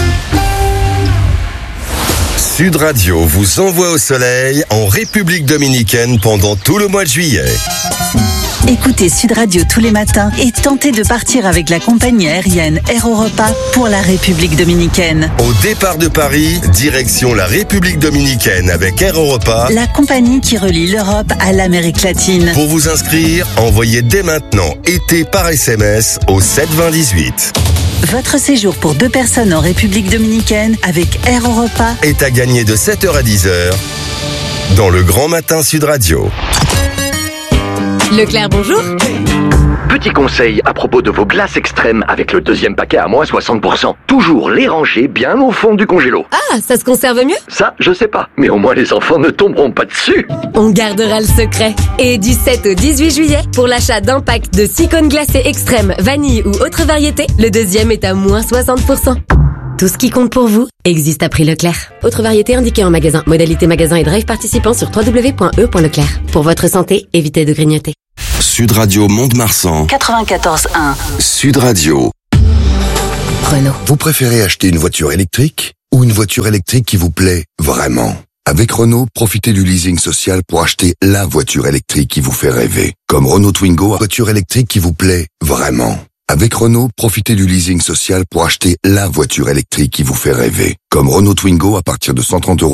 Speaker 18: Sud Radio vous envoie au soleil en République Dominicaine pendant tout le mois de juillet.
Speaker 22: Écoutez Sud Radio tous les matins et tentez de partir avec la compagnie aérienne Air Europa pour la République Dominicaine.
Speaker 18: Au départ de Paris, direction la République Dominicaine avec Air Europa.
Speaker 22: La compagnie qui relie l'Europe à l'Amérique latine.
Speaker 18: Pour vous inscrire, envoyez dès maintenant été par S M S au sept vingt dix-huit.
Speaker 22: Votre séjour pour deux personnes en République Dominicaine avec Air Europa
Speaker 18: est à gagner de sept heures à dix heures dans le Grand Matin Sud Radio.
Speaker 2: Leclerc, bonjour.
Speaker 7: Petit conseil à propos de vos glaces extrêmes avec le deuxième paquet à moins soixante pour cent. Toujours les ranger bien au fond du congélo.
Speaker 2: Ah, ça se conserve mieux?
Speaker 7: Ça, je sais pas. Mais au moins les enfants ne tomberont pas dessus.
Speaker 2: On gardera le secret. Et du sept au dix-huit juillet, pour l'achat d'un pack de six cônes glacés extrêmes, vanille ou autre variété, le deuxième est à moins soixante pour cent. Tout ce qui compte pour vous existe à prix Leclerc. Autre variété indiquée en magasin. Modalité magasin et drive participant sur w w w point e point leclerc. Pour votre santé, évitez de grignoter.
Speaker 18: Sud Radio Mont-de-Marsan.
Speaker 22: quatre-vingt-quatorze un.
Speaker 18: Sud Radio.
Speaker 22: Renault.
Speaker 16: Vous préférez acheter une voiture électrique ou une voiture électrique qui vous plaît vraiment? Avec Renault, profitez du leasing social pour acheter la voiture électrique qui vous fait rêver. Comme Renault Twingo, voiture électrique qui vous plaît vraiment. Avec Renault, profitez du leasing social pour acheter la voiture électrique qui vous fait rêver. Comme Renault Twingo à partir de cent trente euros.